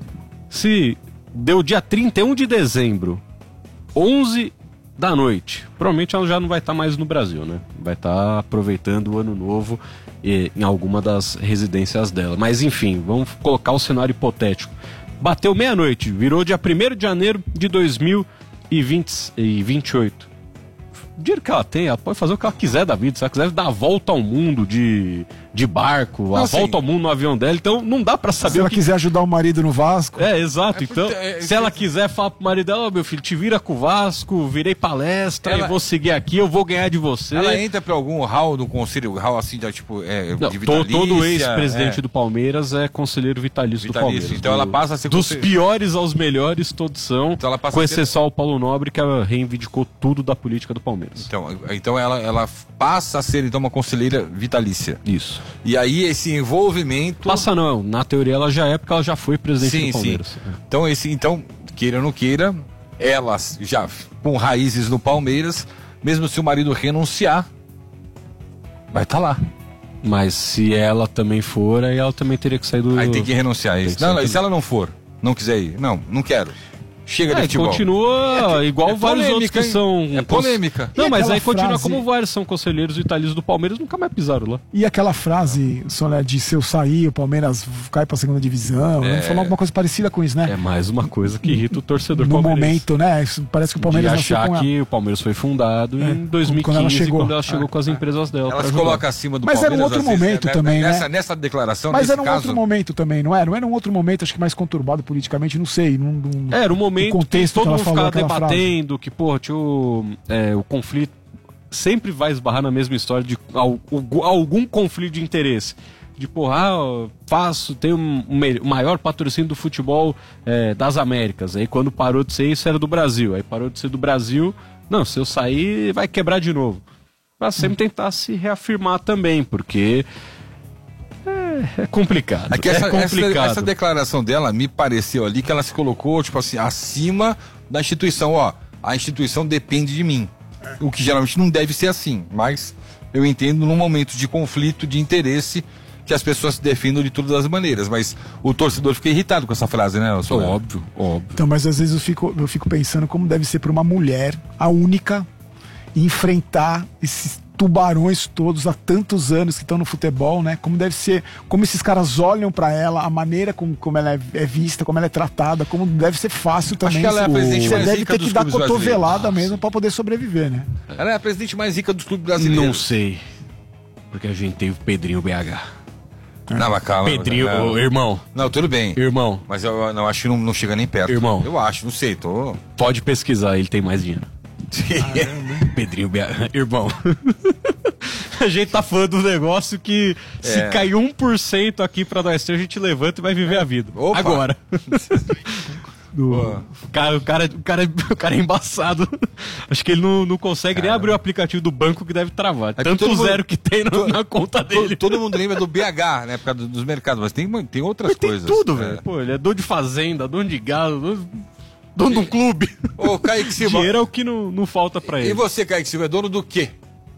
Se deu dia trinta e um de dezembro, onze da noite, provavelmente ela já não vai estar mais no Brasil, né? Vai estar aproveitando o ano novo e, em alguma das residências dela. Mas enfim, vamos colocar o cenário hipotético. Bateu meia-noite, virou dia primeiro de janeiro de dois mil e vinte e oito. O dinheiro que ela tem, ela pode fazer o que ela quiser da vida. Se ela quiser dar a volta ao mundo de, de barco, Não, a assim, volta ao mundo no avião dela, então não dá pra saber Se o ela que... quiser ajudar o marido no Vasco. É, exato. É então, porque, é, se ela quiser falar pro marido dela, oh, meu filho, te vira com o Vasco, virei palestra, Ela- e vou seguir aqui, eu vou ganhar de você. Ela entra pra algum hall do conselho, hall assim, de, tipo, é, Não, de to- vitalícia, todo ex-presidente é. do Palmeiras é conselheiro vitalício, do Vitalício, Palmeiras. então Do- ela passa a ser Dos conselhe- piores aos melhores, todos são, Então ela passa com a ser- exceção ao Paulo Nobre, que ela reivindicou tudo da política do Palmeiras. Então, então ela, ela passa a ser então uma conselheira vitalícia. Isso. E aí esse envolvimento... Passa não, na teoria ela já é, porque ela já foi presidente sim, do Palmeiras. sim. Então, esse, então, queira ou não queira, ela já com raízes no Palmeiras, mesmo se o marido renunciar, vai estar lá. Mas se ela também for, aí ela também teria que sair do... Aí tem que renunciar a Tem isso. que Não, sair não, e do- se ela não for, não quiser ir, não, não quero. Chega de É, futebol. continua É, igual é vários outros que polêmica, são... hein? É polêmica. Não, E mas aquela aí continua frase- como vários são conselheiros vitalícios do Palmeiras, nunca mais pisaram lá. E aquela frase, Soler, de se eu sair, o Palmeiras cai pra segunda divisão. É. Ele falou alguma coisa parecida com isso, né? É mais uma coisa que irrita o torcedor No palmeirense. momento, né? Isso parece que o Palmeiras de nasceu achar com a... que o Palmeiras foi fundado É, em dois mil e quinze, quando ela chegou. quando ela chegou com as empresas dela. Ela pra se ajudar. coloca acima do Mas era um Palmeiras. outro às vezes, momento né? também, né? nessa, Nessa declaração, Mas nesse era um caso... outro momento também, não era? Não era um outro momento, acho que mais conturbado politicamente, não sei. Num, num, Era um momento no contexto que todo que ela mundo falou ficava aquela frase. debatendo que, porra, tinha o, é, o conflito... Sempre vai esbarrar na mesma história de al- o- algum conflito de interesse. de porra, ah, faço, tem um, um me- o maior patrocínio do futebol é, das Américas. Aí quando parou de ser isso, era do Brasil. Aí parou de ser do Brasil, não, se eu sair, vai quebrar de novo. Pra sempre tentar se reafirmar também, porque é, é complicado. É que essa, é complicado. Essa, essa declaração dela me pareceu ali que ela se colocou, tipo assim, acima da instituição. Ó, a instituição depende de mim. O que geralmente não deve ser assim, mas eu entendo num momento de conflito de interesse que as pessoas se defendam de todas as maneiras, mas o torcedor fica irritado com essa frase, né? Sou óbvio, óbvio. Então, mas às vezes eu fico, eu fico pensando como deve ser para uma mulher, a única, enfrentar esses tubarões todos há tantos anos que estão no futebol, né? Como deve ser, como esses caras olham pra ela, a maneira como, como ela é, é vista, como ela é tratada, como deve ser fácil também. Acho que ela é a presidente Você mais deve rica ter dos que dar clubes cotovelada brasileiros. mesmo pra poder sobreviver, né? Ela é a presidente mais rica dos clubes brasileiros. Não sei. Porque a gente teve o Pedrinho B H. Não, mas calma. Pedrinho, não, ô, irmão. Não, tudo bem. Irmão. Mas eu não acho que não, não chega nem perto. Irmão. Eu acho, não sei, tô. Pode pesquisar, ele tem mais dinheiro. Pedrinho B H. Irmão. A gente tá falando do negócio que se É. cair um por cento aqui pra nós, a gente levanta e vai viver a vida. Opa. Agora. Do- o, cara, o, cara, o, cara, o cara é embaçado. Acho que ele não, não consegue nem abrir o aplicativo do banco que deve travar. É Tanto todo mundo- zero que tem na, na conta dele. Todo, todo mundo lembra do B H, né? Por causa dos mercados, mas tem, tem outras Mas tem coisas. tudo, É. velho. Pô, ele é dono de fazenda, dono de gado, dono, dono de um clube. Ô, Kaique Silva. Dinheiro é o que não, não falta pra ele. E você, Kaique Silva, é dono do quê?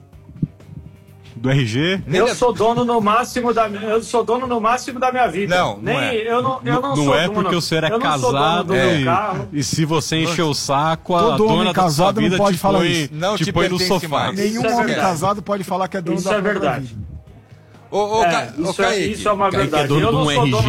Do R G? Eu sou dono no máximo da eu sou dono no máximo da minha vida. Não, não Nem é. eu não eu não, Não sou é dono. porque o senhor é eu não sou dono casado do meu e, carro. e se você encher o saco, a Todo homem dona da sua casado não vida pode te falar põe, isso. Não te te põe no pertence sofá. mais. Nenhum Isso é homem verdade. casado pode falar que é dono Isso da é própria verdade. vida. Ô, ô, É, Ca- ô, isso, é, Kaique. isso é uma Kaique é verdade. dono eu de não um sou R G dono